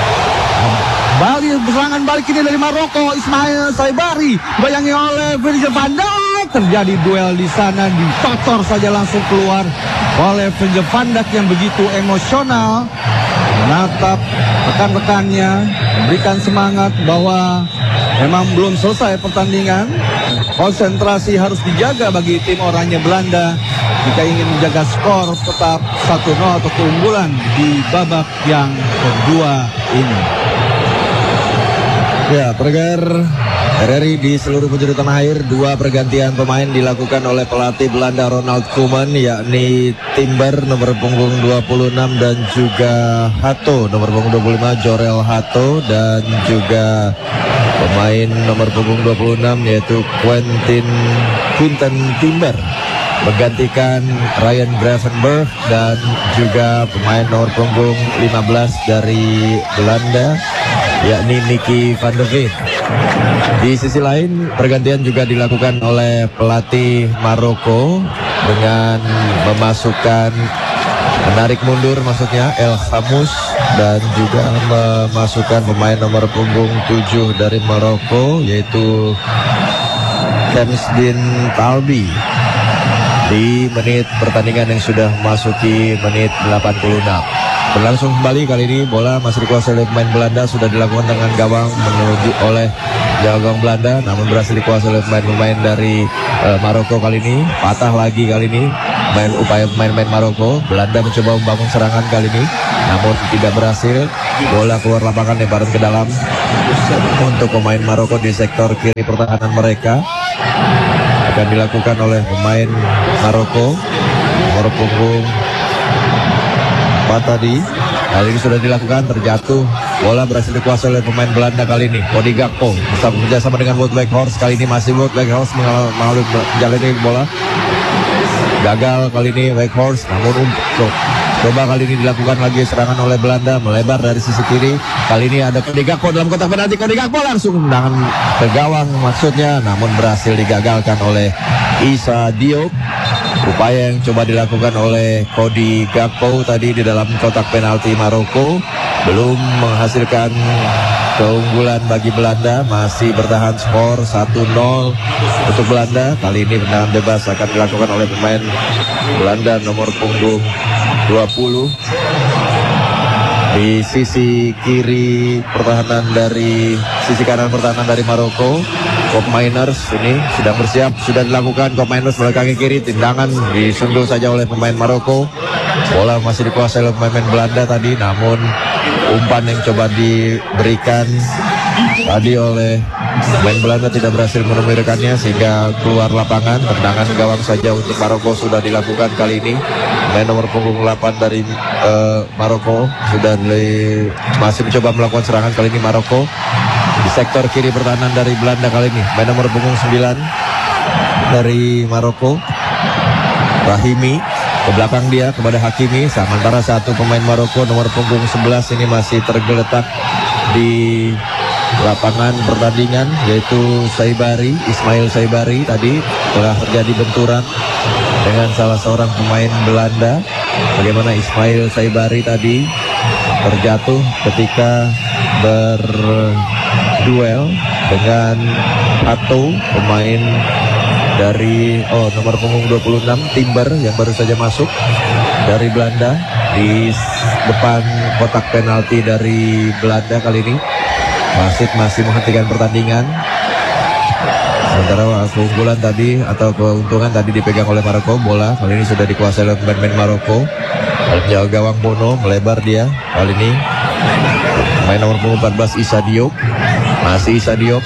Bali serangan balik ini dari Maroko. Ismail Saibari bayangi oleh Virgil van Dijk. Terjadi duel di sana, ditotor saja langsung keluar oleh Virgil van Dijk yang begitu emosional, menatap rekan-rekannya, memberikan semangat bahwa memang belum selesai pertandingan. Konsentrasi harus dijaga bagi tim oranye Belanda jika ingin menjaga skor tetap satu nol atau keunggulan di babak yang kedua ini. Ya, pendengar R R I di seluruh penjuru tanah air, dua pergantian pemain dilakukan oleh pelatih Belanda Ronald Koeman, yakni Timber nomor punggung dua puluh enam dan juga Hato nomor punggung dua puluh lima, Jorel Hato, dan juga pemain nomor punggung dua puluh enam yaitu Quentin Quinten Timber menggantikan Ryan Gravenberch, dan juga pemain nomor punggung lima belas dari Belanda yakni Nicky van de Ven. Di sisi lain, pergantian juga dilakukan oleh pelatih Maroko dengan memasukkan, menarik mundur maksudnya El Khamus, dan juga memasukkan pemain nomor punggung tujuh dari Maroko yaitu Kemsdin Talbi di menit pertandingan yang sudah memasuki menit delapan puluh enam. Berlangsung kembali kali ini, bola masih dikuasai oleh pemain Belanda, sudah dilakukan dengan gawang menuju oleh gawang Belanda, namun berhasil dikuasai oleh pemain-pemain dari uh, Maroko kali ini. Patah lagi kali ini main upaya pemain-pemain Maroko. Belanda mencoba membangun serangan kali ini, namun tidak berhasil. Bola keluar lapangan, lebaran ke dalam untuk pemain Maroko di sektor kiri pertahanan mereka. Akan dilakukan oleh pemain Maroko, nomor punggung empat tadi. Kali ini sudah dilakukan, terjatuh. Bola berhasil dikuasai oleh pemain Belanda kali ini, Cody Gakpo bersama sama dengan Wout Weghorst. Kali ini masih Wout Weghorst mengalami menjalani bola. Gagal kali ini Weghorst, namun untuk coba kali ini dilakukan lagi serangan oleh Belanda, melebar dari sisi kiri. Kali ini ada Cody Gakpo dalam kotak penalti. Cody Gakpo langsung tendangan ke gawang maksudnya, namun berhasil digagalkan oleh Issa Diop. Upaya yang coba dilakukan oleh Cody Gakpo tadi di dalam kotak penalti Maroko belum menghasilkan keunggulan bagi Belanda. Masih bertahan skor satu nol untuk Belanda. Kali ini tendangan bebas akan dilakukan oleh pemain Belanda nomor punggung dua puluh. Di sisi kiri pertahanan dari sisi kanan pertahanan dari Maroko, Cop Miners ini sedang bersiap, sudah dilakukan. Cop Miners belakangi kiri, tendangan disundul saja oleh pemain Maroko. Bola masih dikuasai oleh pemain Belanda tadi, namun umpan yang coba diberikan tadi oleh pemain Belanda tidak berhasil menemui rekannya sehingga keluar lapangan. Tendangan gawang saja untuk Maroko sudah dilakukan kali ini. Pemain nomor punggung delapan dari uh, Maroko sudah di, masih mencoba melakukan serangan kali ini Maroko. Di sektor kiri pertahanan dari Belanda kali ini, pemain nomor punggung sembilan dari Maroko, Rahimi, ke belakang dia kepada Hakimi. Sementara satu pemain Maroko nomor punggung sebelas ini masih tergeletak di lapangan pertandingan, yaitu Saibari, Ismail Saibari. Tadi telah terjadi benturan dengan salah seorang pemain Belanda. Bagaimana Ismail Saibari tadi terjatuh ketika berduel dengan Hato, pemain dari oh nomor punggung dua puluh enam Timber yang baru saja masuk dari Belanda. Di depan kotak penalti dari Belanda kali ini wasit masih menghentikan pertandingan. Sementara keunggulan tadi atau keuntungan tadi dipegang oleh Maroko. Bola kali ini sudah dikuasai oleh pemain Maroko. Jauh gawang Bono, melebar dia kali ini. Pemain nomor punggung empat belas Issa Diop, masih Issa Diop.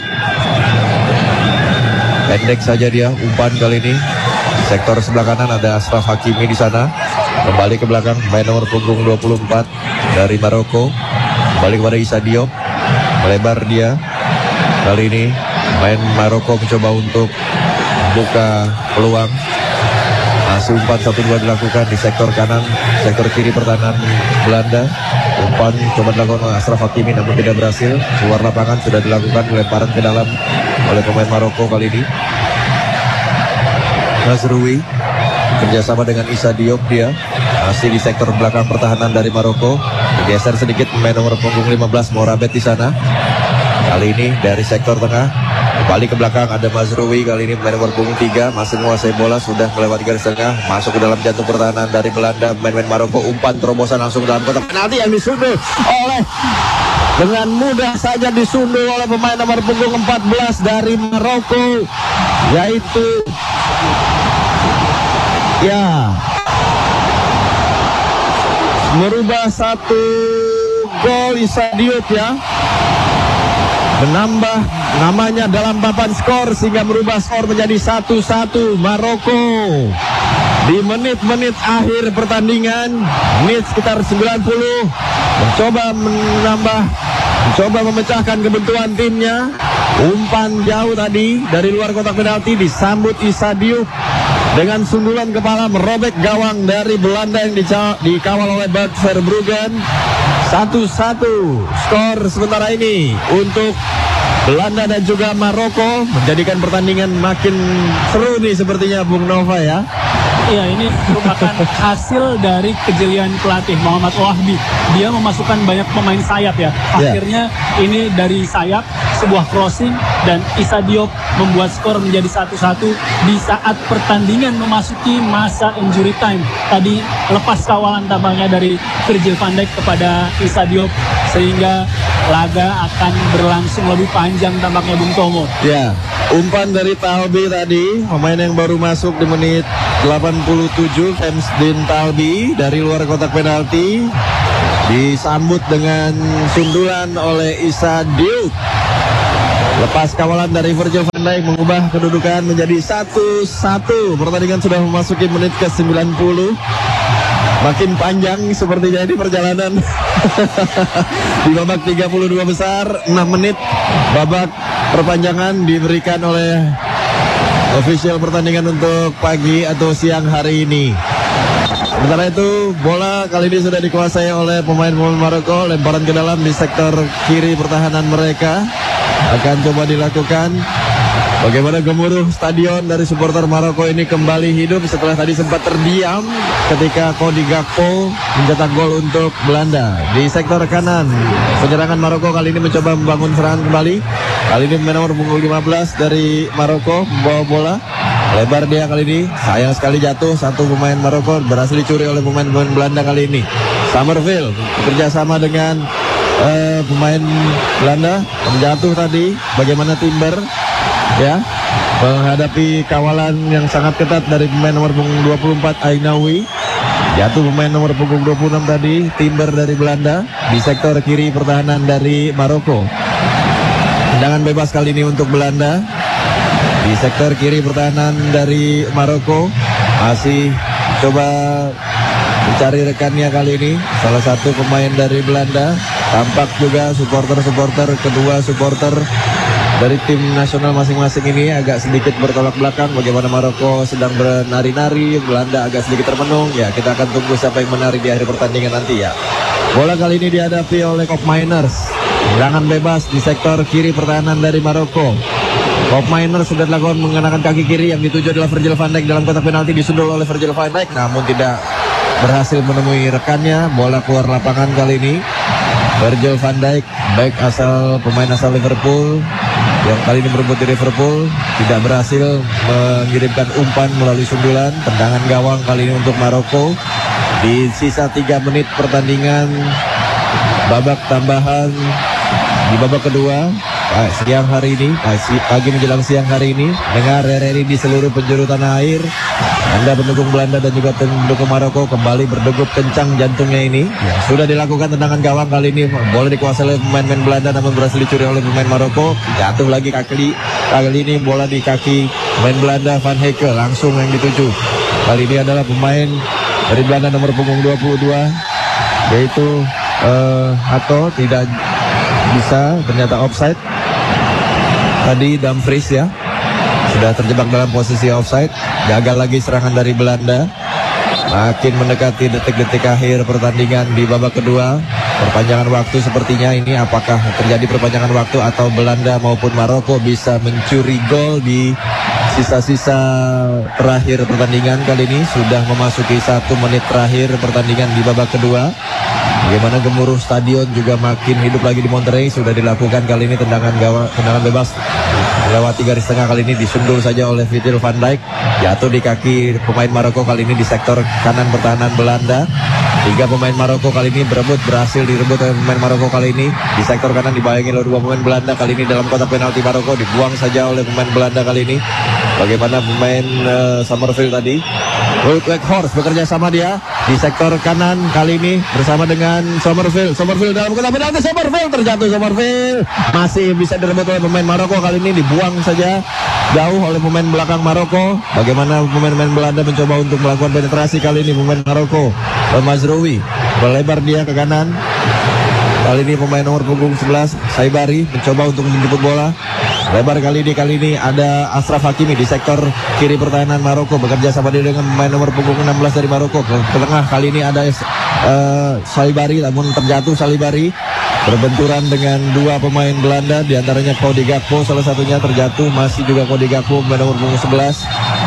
Pendek saja dia, umpan kali ini. Sektor sebelah kanan ada Ashraf Hakimi di sana. Kembali ke belakang pemain nomor punggung dua puluh empat dari Maroko. Kembali kepada Issa Diop, melebar dia. Kali ini main Maroko mencoba untuk buka peluang. Masih umpan satu dua dilakukan di sektor kanan, sektor kiri pertahanan Belanda. Umpan coba dilakukan oleh Ashraf Hakimi namun tidak berhasil. Keluar lapangan sudah dilakukan lemparan ke dalam oleh pemain Maroko kali ini. Nazrui kerjasama dengan Issa Diop dia. Masih di sektor belakang pertahanan dari Maroko. Bergeser sedikit pemain nomor punggung lima belas Morabet di sana. Kali ini dari sektor tengah kembali ke belakang ada Mazrui. Kali ini pemain nomor punggung tiga masih menguasai bola, sudah melewati garis tengah, masuk ke dalam jantung pertahanan dari Belanda. Pemain-pemain Maroko umpan terobosan langsung dalam kotak penalti yang disundul oleh dengan mudah saja disundul oleh pemain nomor punggung empat belas dari Maroko, yaitu ya merubah satu gol Issa Diop ya, menambah namanya dalam papan skor sehingga merubah skor menjadi satu satu Maroko. Di menit-menit akhir pertandingan, menit sekitar sembilan puluh, mencoba menambah, mencoba memecahkan kebuntuan timnya. Umpan jauh tadi dari luar kotak penalti disambut Issa Diop dengan sundulan kepala merobek gawang dari Belanda yang dikawal oleh Bart Verbruggen. satu satu skor sementara ini untuk Belanda dan juga Maroko, menjadikan pertandingan makin seru nih sepertinya Bung Nova ya. Iya, ini merupakan hasil dari kejelian pelatih Muhammad Wahbi. Dia memasukkan banyak pemain sayap ya. Akhirnya ini dari sayap, sebuah crossing, dan Issa Diop membuat skor menjadi satu satu di saat pertandingan memasuki masa injury time. Tadi lepas kawalan tampaknya dari Virgil van Dijk kepada Issa Diop, sehingga laga akan berlangsung lebih panjang tampaknya, Bung Tomo. Ya, umpan dari Talbi tadi, pemain yang baru masuk di menit delapan puluh tujuh, Femsdin Talbi dari luar kotak penalti, disambut dengan sundulan oleh Issa Diop. Lepas kawalan dari Virgil van Dijk mengubah kedudukan menjadi satu satu. Pertandingan sudah memasuki menit ke sembilan puluh. Makin panjang sepertinya ini perjalanan. Di babak tiga puluh dua besar, enam menit babak perpanjangan diberikan oleh official pertandingan untuk pagi atau siang hari ini. Sementara itu, bola kali ini sudah dikuasai oleh pemain-pemain Maroko. Lemparan ke dalam di sektor kiri pertahanan mereka akan coba dilakukan. Bagaimana gemuruh stadion dari supporter Maroko ini kembali hidup setelah tadi sempat terdiam ketika Cody Gakpo mencetak gol untuk Belanda. Di sektor kanan, penyerangan Maroko kali ini mencoba membangun serangan kembali. Kali ini pemain nomor punggung lima belas dari Maroko membawa bola. Lebar dia kali ini, sayang sekali jatuh. Satu pemain Maroko berhasil dicuri oleh pemain-pemain Belanda kali ini. Summerville bekerja sama dengan uh, pemain Belanda, terjatuh tadi. Bagaimana Timber ya menghadapi kawalan yang sangat ketat dari pemain nomor punggung dua puluh empat Ainawi. Jatuh pemain nomor punggung dua puluh enam tadi, Timber dari Belanda. Di sektor kiri pertahanan dari Maroko, tendangan bebas kali ini untuk Belanda. Di sektor kiri pertahanan dari Maroko masih coba mencari rekannya kali ini. Salah satu pemain dari Belanda. Tampak juga supporter-supporter, kedua supporter dari tim nasional masing-masing ini agak sedikit bertolak belakang. Bagaimana Maroko sedang bernari-nari, Belanda agak sedikit termenung. Ya, kita akan tunggu siapa yang menari di akhir pertandingan nanti ya. Bola kali ini dihadapi oleh Koop Miners. Tendangan bebas di sektor kiri pertahanan dari Maroko. Koop Miners sudah dilakukan mengenakan kaki kiri, yang dituju adalah Virgil van Dijk dalam kotak penalti, disundul oleh Virgil van Dijk namun tidak berhasil menemui rekannya. Bola keluar lapangan kali ini. Virgil van Dijk, back asal pemain asal Liverpool yang kali ini berebut di Liverpool, tidak berhasil mengirimkan umpan melalui sundulan. Tendangan gawang kali ini untuk Maroko. Di sisa tiga menit pertandingan babak tambahan di babak kedua ah, siang hari ini, ah, pagi menjelang siang hari ini, dengar R R I di seluruh penjuru tanah air. Anda pendukung Belanda dan juga pendukung Maroko kembali berdegup kencang jantungnya ini. Ya, sudah dilakukan tendangan gawang kali ini, bola dikuasai oleh pemain-pemain Belanda namun berhasil dicuri oleh pemain Maroko. Jatuh lagi kaki, kali ini bola di kaki pemain Belanda, Van Heke langsung yang dituju. Kali ini adalah pemain dari Belanda nomor punggung dua puluh dua, yaitu uh, Hato, tidak bisa, ternyata offside. Tadi Dumfries ya sudah terjebak dalam posisi offside. Gagal lagi serangan dari Belanda. Makin mendekati detik-detik akhir pertandingan di babak kedua. Perpanjangan waktu sepertinya ini, apakah terjadi perpanjangan waktu atau Belanda maupun Maroko bisa mencuri gol di sisa-sisa terakhir pertandingan kali ini. Sudah memasuki satu menit terakhir pertandingan di babak kedua. Bagaimana gemuruh stadion juga makin hidup lagi di Monterrey. Sudah dilakukan kali ini tendangan gawang, tendangan bebas melewati garis tengah, kali ini disundul saja oleh Virgil van Dijk. Jatuh di kaki pemain Maroko kali ini di sektor kanan pertahanan Belanda. Tiga pemain Maroko kali ini berebut, berhasil direbut oleh pemain Maroko kali ini. Di sektor kanan dibayangi oleh dua pemain Belanda kali ini dalam kotak penalti Maroko, dibuang saja oleh pemain Belanda kali ini. Bagaimana pemain uh, Summerville tadi, Wout Weghorst bekerja sama dia di sektor kanan kali ini bersama dengan Summerville. Summerville dalam kotak penalti, Summerville terjatuh. Summerville masih bisa direbut oleh pemain Maroko kali ini, dibuang saja jauh oleh pemain belakang Maroko. Bagaimana pemain-pemain Belanda mencoba untuk melakukan penetrasi kali ini pemain Maroko. Mazraoui melebar dia ke kanan. Kali ini pemain nomor punggung sebelas Saibari mencoba untuk menjemput bola. Lebar kali ini, kali ini ada Ashraf Hakimi di sektor kiri pertahanan Maroko, bekerja sama dia dengan pemain nomor punggung enam belas dari Maroko. Ke, ke tengah kali ini ada uh, Saibari, namun terjatuh Saibari. Berbenturan dengan dua pemain Belanda, diantaranya Cody Gakpo salah satunya terjatuh, masih juga Cody Gakpo pemain nomor punggung sebelas.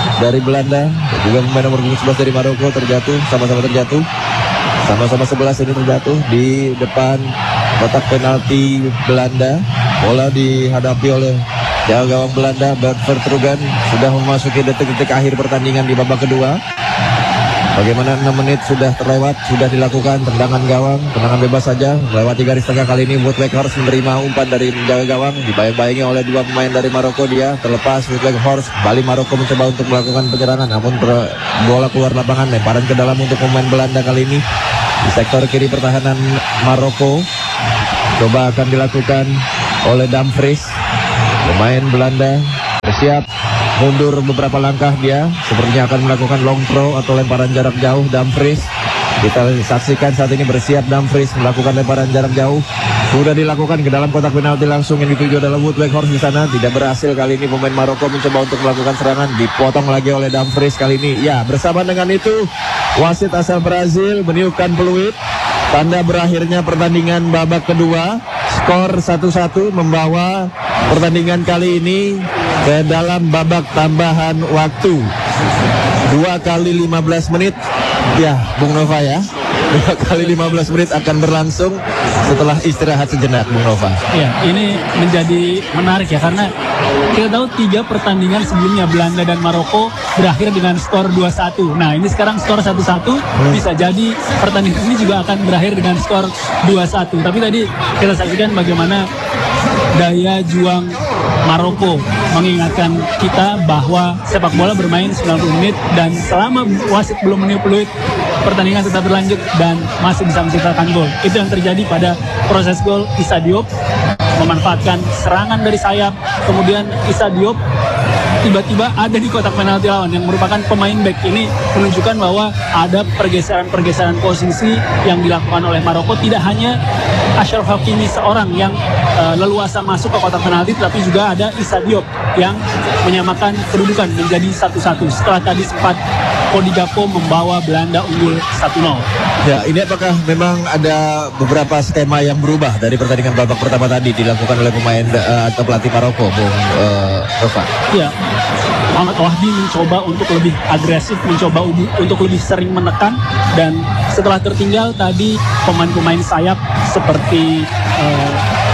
dari Belanda, juga pemain nomor sebelas dari Maroko terjatuh, sama-sama terjatuh. Sama-sama sebelas ini terjatuh di depan kotak penalti Belanda. Bola dihadapi oleh jaga gawang Belanda, Bert Vertrugan, sudah memasuki detik-detik akhir pertandingan di babak kedua. Bagaimana enam menit sudah terlewat, sudah dilakukan tendangan gawang, tendangan bebas saja, melewati garis tengah kali ini. Wout Weghorst menerima umpan dari penjaga gawang, dibayang-bayangi oleh dua pemain dari Maroko. Dia terlepas, Wout Weghorst, kembali Maroko mencoba untuk melakukan penyerangan, namun bola keluar lapangan, lemparan ke dalam untuk pemain Belanda kali ini. Di sektor kiri pertahanan Maroko, coba akan dilakukan oleh Dumfries, pemain Belanda bersiap mundur beberapa langkah, dia sepertinya akan melakukan long throw atau lemparan jarak jauh. Dumfries, kita saksikan saat ini bersiap Dumfries melakukan lemparan jarak jauh, sudah dilakukan ke dalam kotak penalti langsung, yang dituju adalah Wout Weghorst di sana. Tidak berhasil kali ini pemain Maroko mencoba untuk melakukan serangan, dipotong lagi oleh Dumfries kali ini. Ya, bersama dengan itu wasit asal Brazil meniupkan peluit tanda berakhirnya pertandingan babak kedua. Skor satu satu membawa pertandingan kali ini ke dalam babak tambahan waktu. Dua kali lima belas menit. Ya, Bung Nova ya. Dua kali lima belas menit akan berlangsung setelah istirahat sejenak, Bung Nova. Ya, ini menjadi menarik ya, karena kita tahu tiga pertandingan sebelumnya Belanda dan Maroko berakhir dengan skor dua satu. Nah, ini sekarang skor satu satu, hmm. bisa jadi pertandingan ini juga akan berakhir dengan skor dua satu. Tapi tadi kita saksikan bagaimana daya juang Maroko mengingatkan kita bahwa sepak bola bermain sembilan puluh menit, dan selama wasit belum meniup peluit, pertandingan tetap berlanjut dan masih bisa menciptakan gol. Itu yang terjadi pada proses gol. Issa Diop memanfaatkan serangan dari sayap, kemudian Issa Diop tiba-tiba ada di kotak penalti lawan, yang merupakan pemain back. Ini menunjukkan bahwa ada pergeseran-pergeseran posisi yang dilakukan oleh Maroko. Tidak hanya Achraf Hakimi seorang yang uh, leluasa masuk ke kotak penalti, tapi juga ada Issa Diop yang menyamakan kedudukan menjadi satu satu setelah tadi sempat Cody Gakpo membawa Belanda unggul satu nol. Ya, ini apakah memang ada beberapa skema yang berubah dari pertandingan babak pertama tadi dilakukan oleh pemain uh, atau pelatih Maroko, Bung uh, Nova? Ya, Muhammad Wahbi mencoba untuk lebih agresif, mencoba untuk lebih sering menekan, dan setelah tertinggal tadi pemain-pemain sayap seperti uh,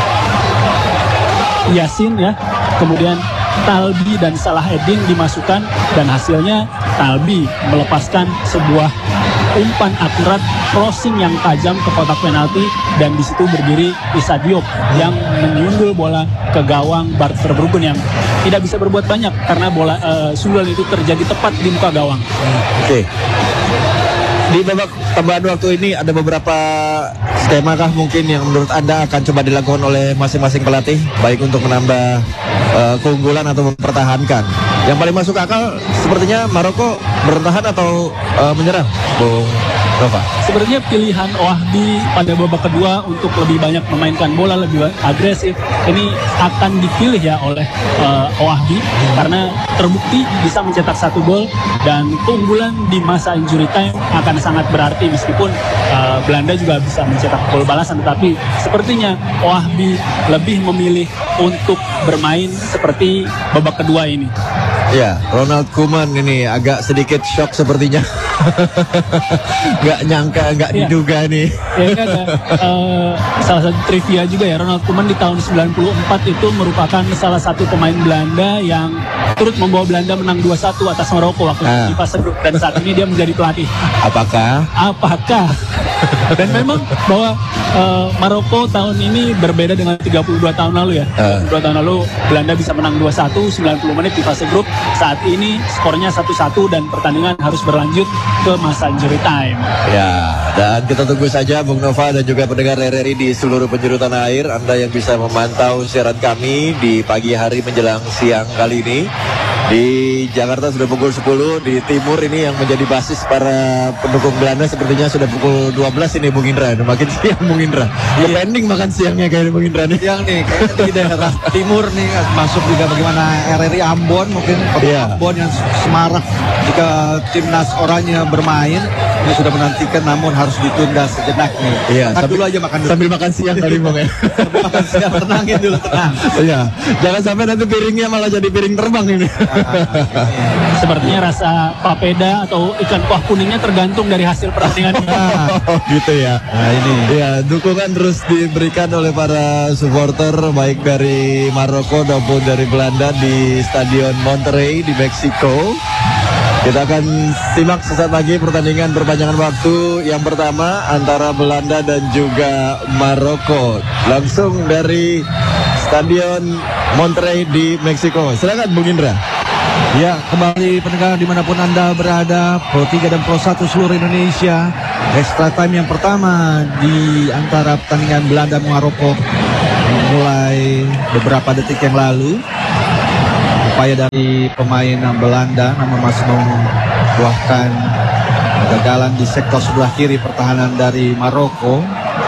Yasin ya, kemudian Talbi dan Salah Eddin dimasukkan, dan hasilnya Talbi melepaskan sebuah umpan akurat crossing yang tajam ke kotak penalti, dan di situ berdiri Issa Diop yang menyundul bola ke gawang Bart Verbruggen yang tidak bisa berbuat banyak karena bola uh, sundulan itu terjadi tepat di muka gawang. Oke. Okay. Di babak tambahan waktu ini ada beberapa skema kah mungkin yang menurut Anda akan coba dilakukan oleh masing-masing pelatih, baik untuk menambah uh, keunggulan atau mempertahankan? Yang paling masuk akal sepertinya Maroko bertahan atau uh, menyerang, Bung Nova? Sebenarnya pilihan Wahbi pada babak kedua untuk lebih banyak memainkan bola, lebih agresif, ini akan dipilih ya oleh uh, Wahbi, karena terbukti bisa mencetak satu gol, dan keunggulan di masa injury time akan sangat berarti. Meskipun uh, Belanda juga bisa mencetak gol balasan, tetapi sepertinya Wahbi lebih memilih untuk bermain seperti babak kedua ini. Ya, Ronald Koeman ini agak sedikit shock sepertinya. Gak nyangka, gak ya. diduga nih. Ya kan, ada uh, salah satu trivia juga ya, Ronald Koeman di tahun sembilan puluh empat itu merupakan salah satu pemain Belanda yang turut membawa Belanda menang dua satu atas Maroko waktu ah. di fase grup, dan saat ini dia menjadi pelatih. Apakah? Apakah? Dan memang bahwa uh, Maroko tahun ini berbeda dengan tiga puluh dua tahun lalu ya. Uh. tiga puluh dua tahun lalu Belanda bisa menang dua satu sembilan puluh menit di fase grup. Saat ini skornya satu satu dan pertandingan harus berlanjut ke masa injury time. Ya, dan kita tunggu saja Bung Nova dan juga pendengar R R I di seluruh penjuru tanah air, Anda yang bisa memantau siaran kami di pagi hari menjelang siang kali ini. Di Jakarta sudah pukul sepuluh, di timur ini yang menjadi basis para pendukung Belanda sepertinya sudah pukul dua belas ini, Bung Indra. Makin siang Bung Indra. Iya. Pending makan siangnya kayak Bung Indra nih. Siang nih, kayaknya di daerah timur nih masuk juga bagaimana R R I Ambon, mungkin yeah. Ambon yang semarak jika timnas oranye bermain. Ini sudah menantikan namun harus ditunda sejenak nih. Iya, sambil, dulu aja makan dulu. Sambil makan siang kali Bung ya. Sambil makan siang, tenangin dulu, tenang. Iya, jangan sampai nanti piringnya malah jadi piring terbang ini. Sepertinya rasa papeda atau ikan kuah kuningnya tergantung dari hasil pertandingan. Oh gitu ya. Nah ini Ya, dukungan terus diberikan oleh para supporter baik dari Maroko maupun dari Belanda di Stadion Monterrey di Meksiko. Kita akan simak sesaat lagi pertandingan perpanjangan waktu yang pertama antara Belanda dan juga Maroko. Langsung dari Stadion Monterrey di Meksiko. Silakan Bung Indra. Ya, kembali pendengar dimanapun Anda berada, Pro tiga dan Pro satu seluruh Indonesia. Extra time yang pertama di antara pertandingan Belanda Maroko mulai beberapa detik yang lalu. Upaya dari pemain Belanda namun masih membuahkan kegagalan di sektor sebelah kiri pertahanan dari Maroko.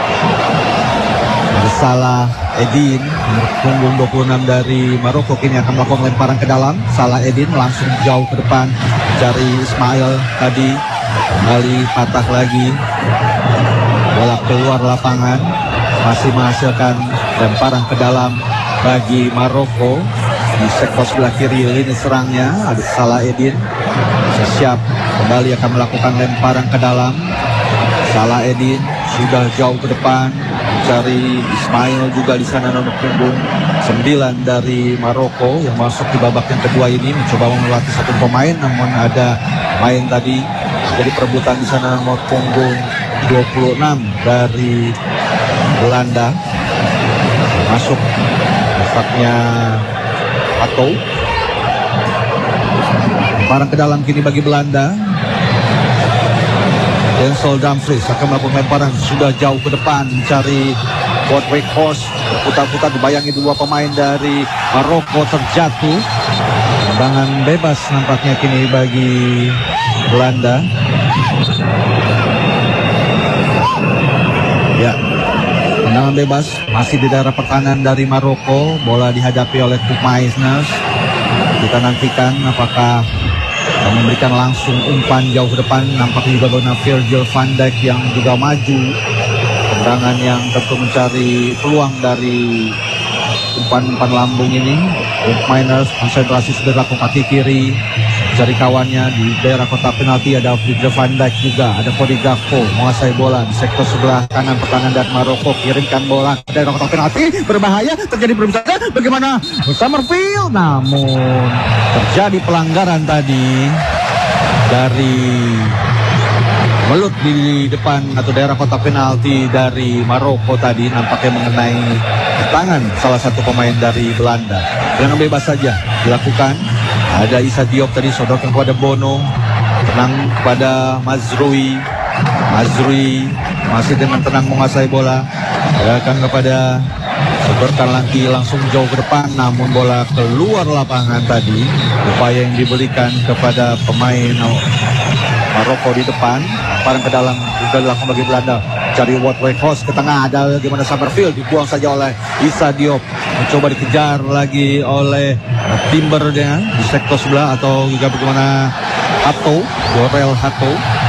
Salah Edin, punggung dua puluh enam dari Maroko kini akan melakukan lemparan ke dalam. Salah Edin langsung jauh ke depan, cari Ismail tadi, kembali patah lagi, bola keluar lapangan, masih menghasilkan lemparan ke dalam bagi Maroko. Di sektor sebelah kiri lini serangnya ada Salah Edin, siap kembali akan melakukan lemparan ke dalam. Salah Edin sudah jauh ke depan, mencari Ismail juga di sana nomor punggung sembilan dari Maroko yang masuk di babak yang kedua ini, mencoba melatih satu pemain namun ada main tadi jadi perebutan di sana nomor punggung dua puluh enam dari Belanda masuk tempatnya atau barang ke dalam kini bagi Belanda. Denzel Dumfries akan melakukan lemparan sudah jauh ke depan mencari Wout Weghorst, putar-putar dibayangi dua pemain dari Maroko terjatuh. Tendangan bebas nampaknya kini bagi Belanda. Ya, tendangan bebas masih di daerah pertahanan dari Maroko. Bola dihadapi oleh Koopmeiners. Kita nantikan apakah yang memberikan langsung umpan jauh ke depan. Nampaknya juga benar Virgil van Dijk yang juga maju. Tendangan yang tentu mencari peluang dari umpan-umpan lambung ini. Koopmeiners konsentrasi sudah dilakukan kaki kiri, mencari kawannya di daerah kotak penalti. Ada Virgil van Dijk juga, ada Cody Gakpo menguasai bola di sektor sebelah kanan pertahanan dari Maroko. Kirimkan bola ke daerah kotak penalti, berbahaya, terjadi perbedaan. Bagaimana Summerfield? Namun terjadi pelanggaran tadi dari melut di depan atau daerah kotak penalti dari Maroko tadi, nampaknya mengenai tangan salah satu pemain dari Belanda. Yang bebas saja dilakukan. Ada Issa Diop tadi sodorkan kepada Bono, tenang kepada Mazrui. Mazrui masih dengan tenang menguasai bola, gerakan kepada sodorkan lagi langsung jauh ke depan, namun bola keluar lapangan tadi. Upaya yang diberikan kepada pemain Maroko di depan, lemparan ke dalam juga dilakukan bagi Belanda. Cari Wout Weghorst ke tengah, ada gimana Summerfield, dibuang saja oleh Issa Diop. Mencoba dikejar lagi oleh Timbernya di sektor sebelah, atau juga bagaimana Hato, Dorel Hato.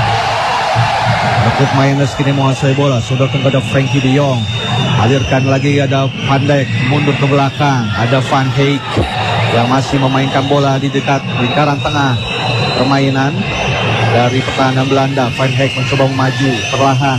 Koopmeiners kini menguasai bola, sudah kepada Frankie de Jong. Alirkan lagi, ada Van Dijk mundur ke belakang, ada Van Heek yang masih memainkan bola di dekat lingkaran tengah permainan dari pertahanan Belanda. Van Heek mencoba maju perlahan,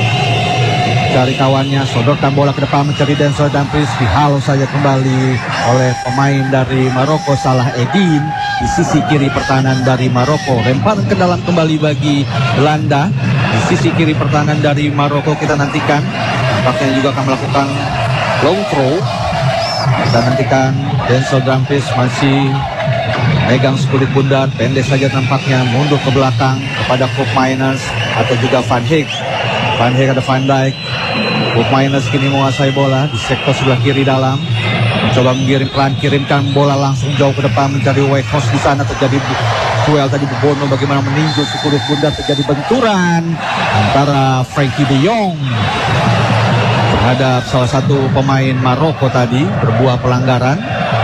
cari kawannya, sodorkan bola ke depan mencari Denzel Dumfries, dihalau saja kembali oleh pemain dari Maroko, Salah Edin di sisi kiri pertahanan dari Maroko. Lemparan ke dalam kembali bagi Belanda di sisi kiri pertahanan dari Maroko. Kita nantikan, nampaknya juga akan melakukan long throw. Kita nantikan Denzel Dumfries masih megang sekulit bundar, pendek saja tampaknya, mundur ke belakang kepada Koopmeiners atau juga Van Heek. Van Heek ada Van Dijk. Koopmeiners kini menguasai bola di sektor sebelah kiri dalam, mencoba mengirim pelan, kirimkan bola langsung jauh ke depan mencari Weghorst. Di sana terjadi duel tadi, Bono bagaimana meninju sekulit bundar, terjadi benturan antara Frankie de Jong terhadap salah satu pemain Maroko tadi, berbuah pelanggaran.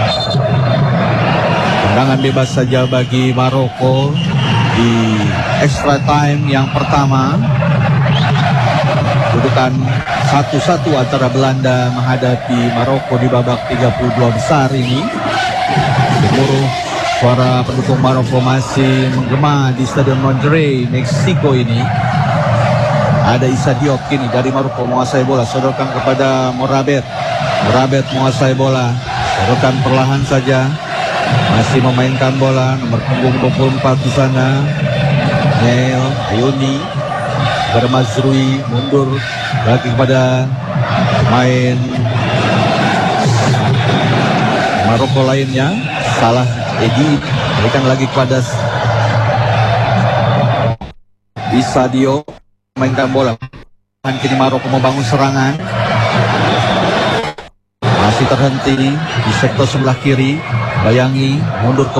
Tendangan bebas saja bagi Maroko di extra time yang pertama. Kedudukan satu satu antara Belanda menghadapi Maroko di babak tiga puluh dua besar ini. Gemuruh Suara pendukung Maroko masih menggema di Stadion Monterrey, Meksiko ini. Ada Issa Diop kini dari Maroko menguasai bola, sodorkan kepada Morabet. Morabet menguasai bola, sodorkan perlahan saja. Masih memainkan bola, nomor punggung dua puluh empat di sana. Neil Ayuni, Bermazrui mundur lagi kepada main Maroko lainnya. Salah Edi, berikan lagi kepada Issa Diop, mainkan bola. Kini Maroko membangun serangan, masih terhenti di sektor sebelah kiri. Bayangi mundur ke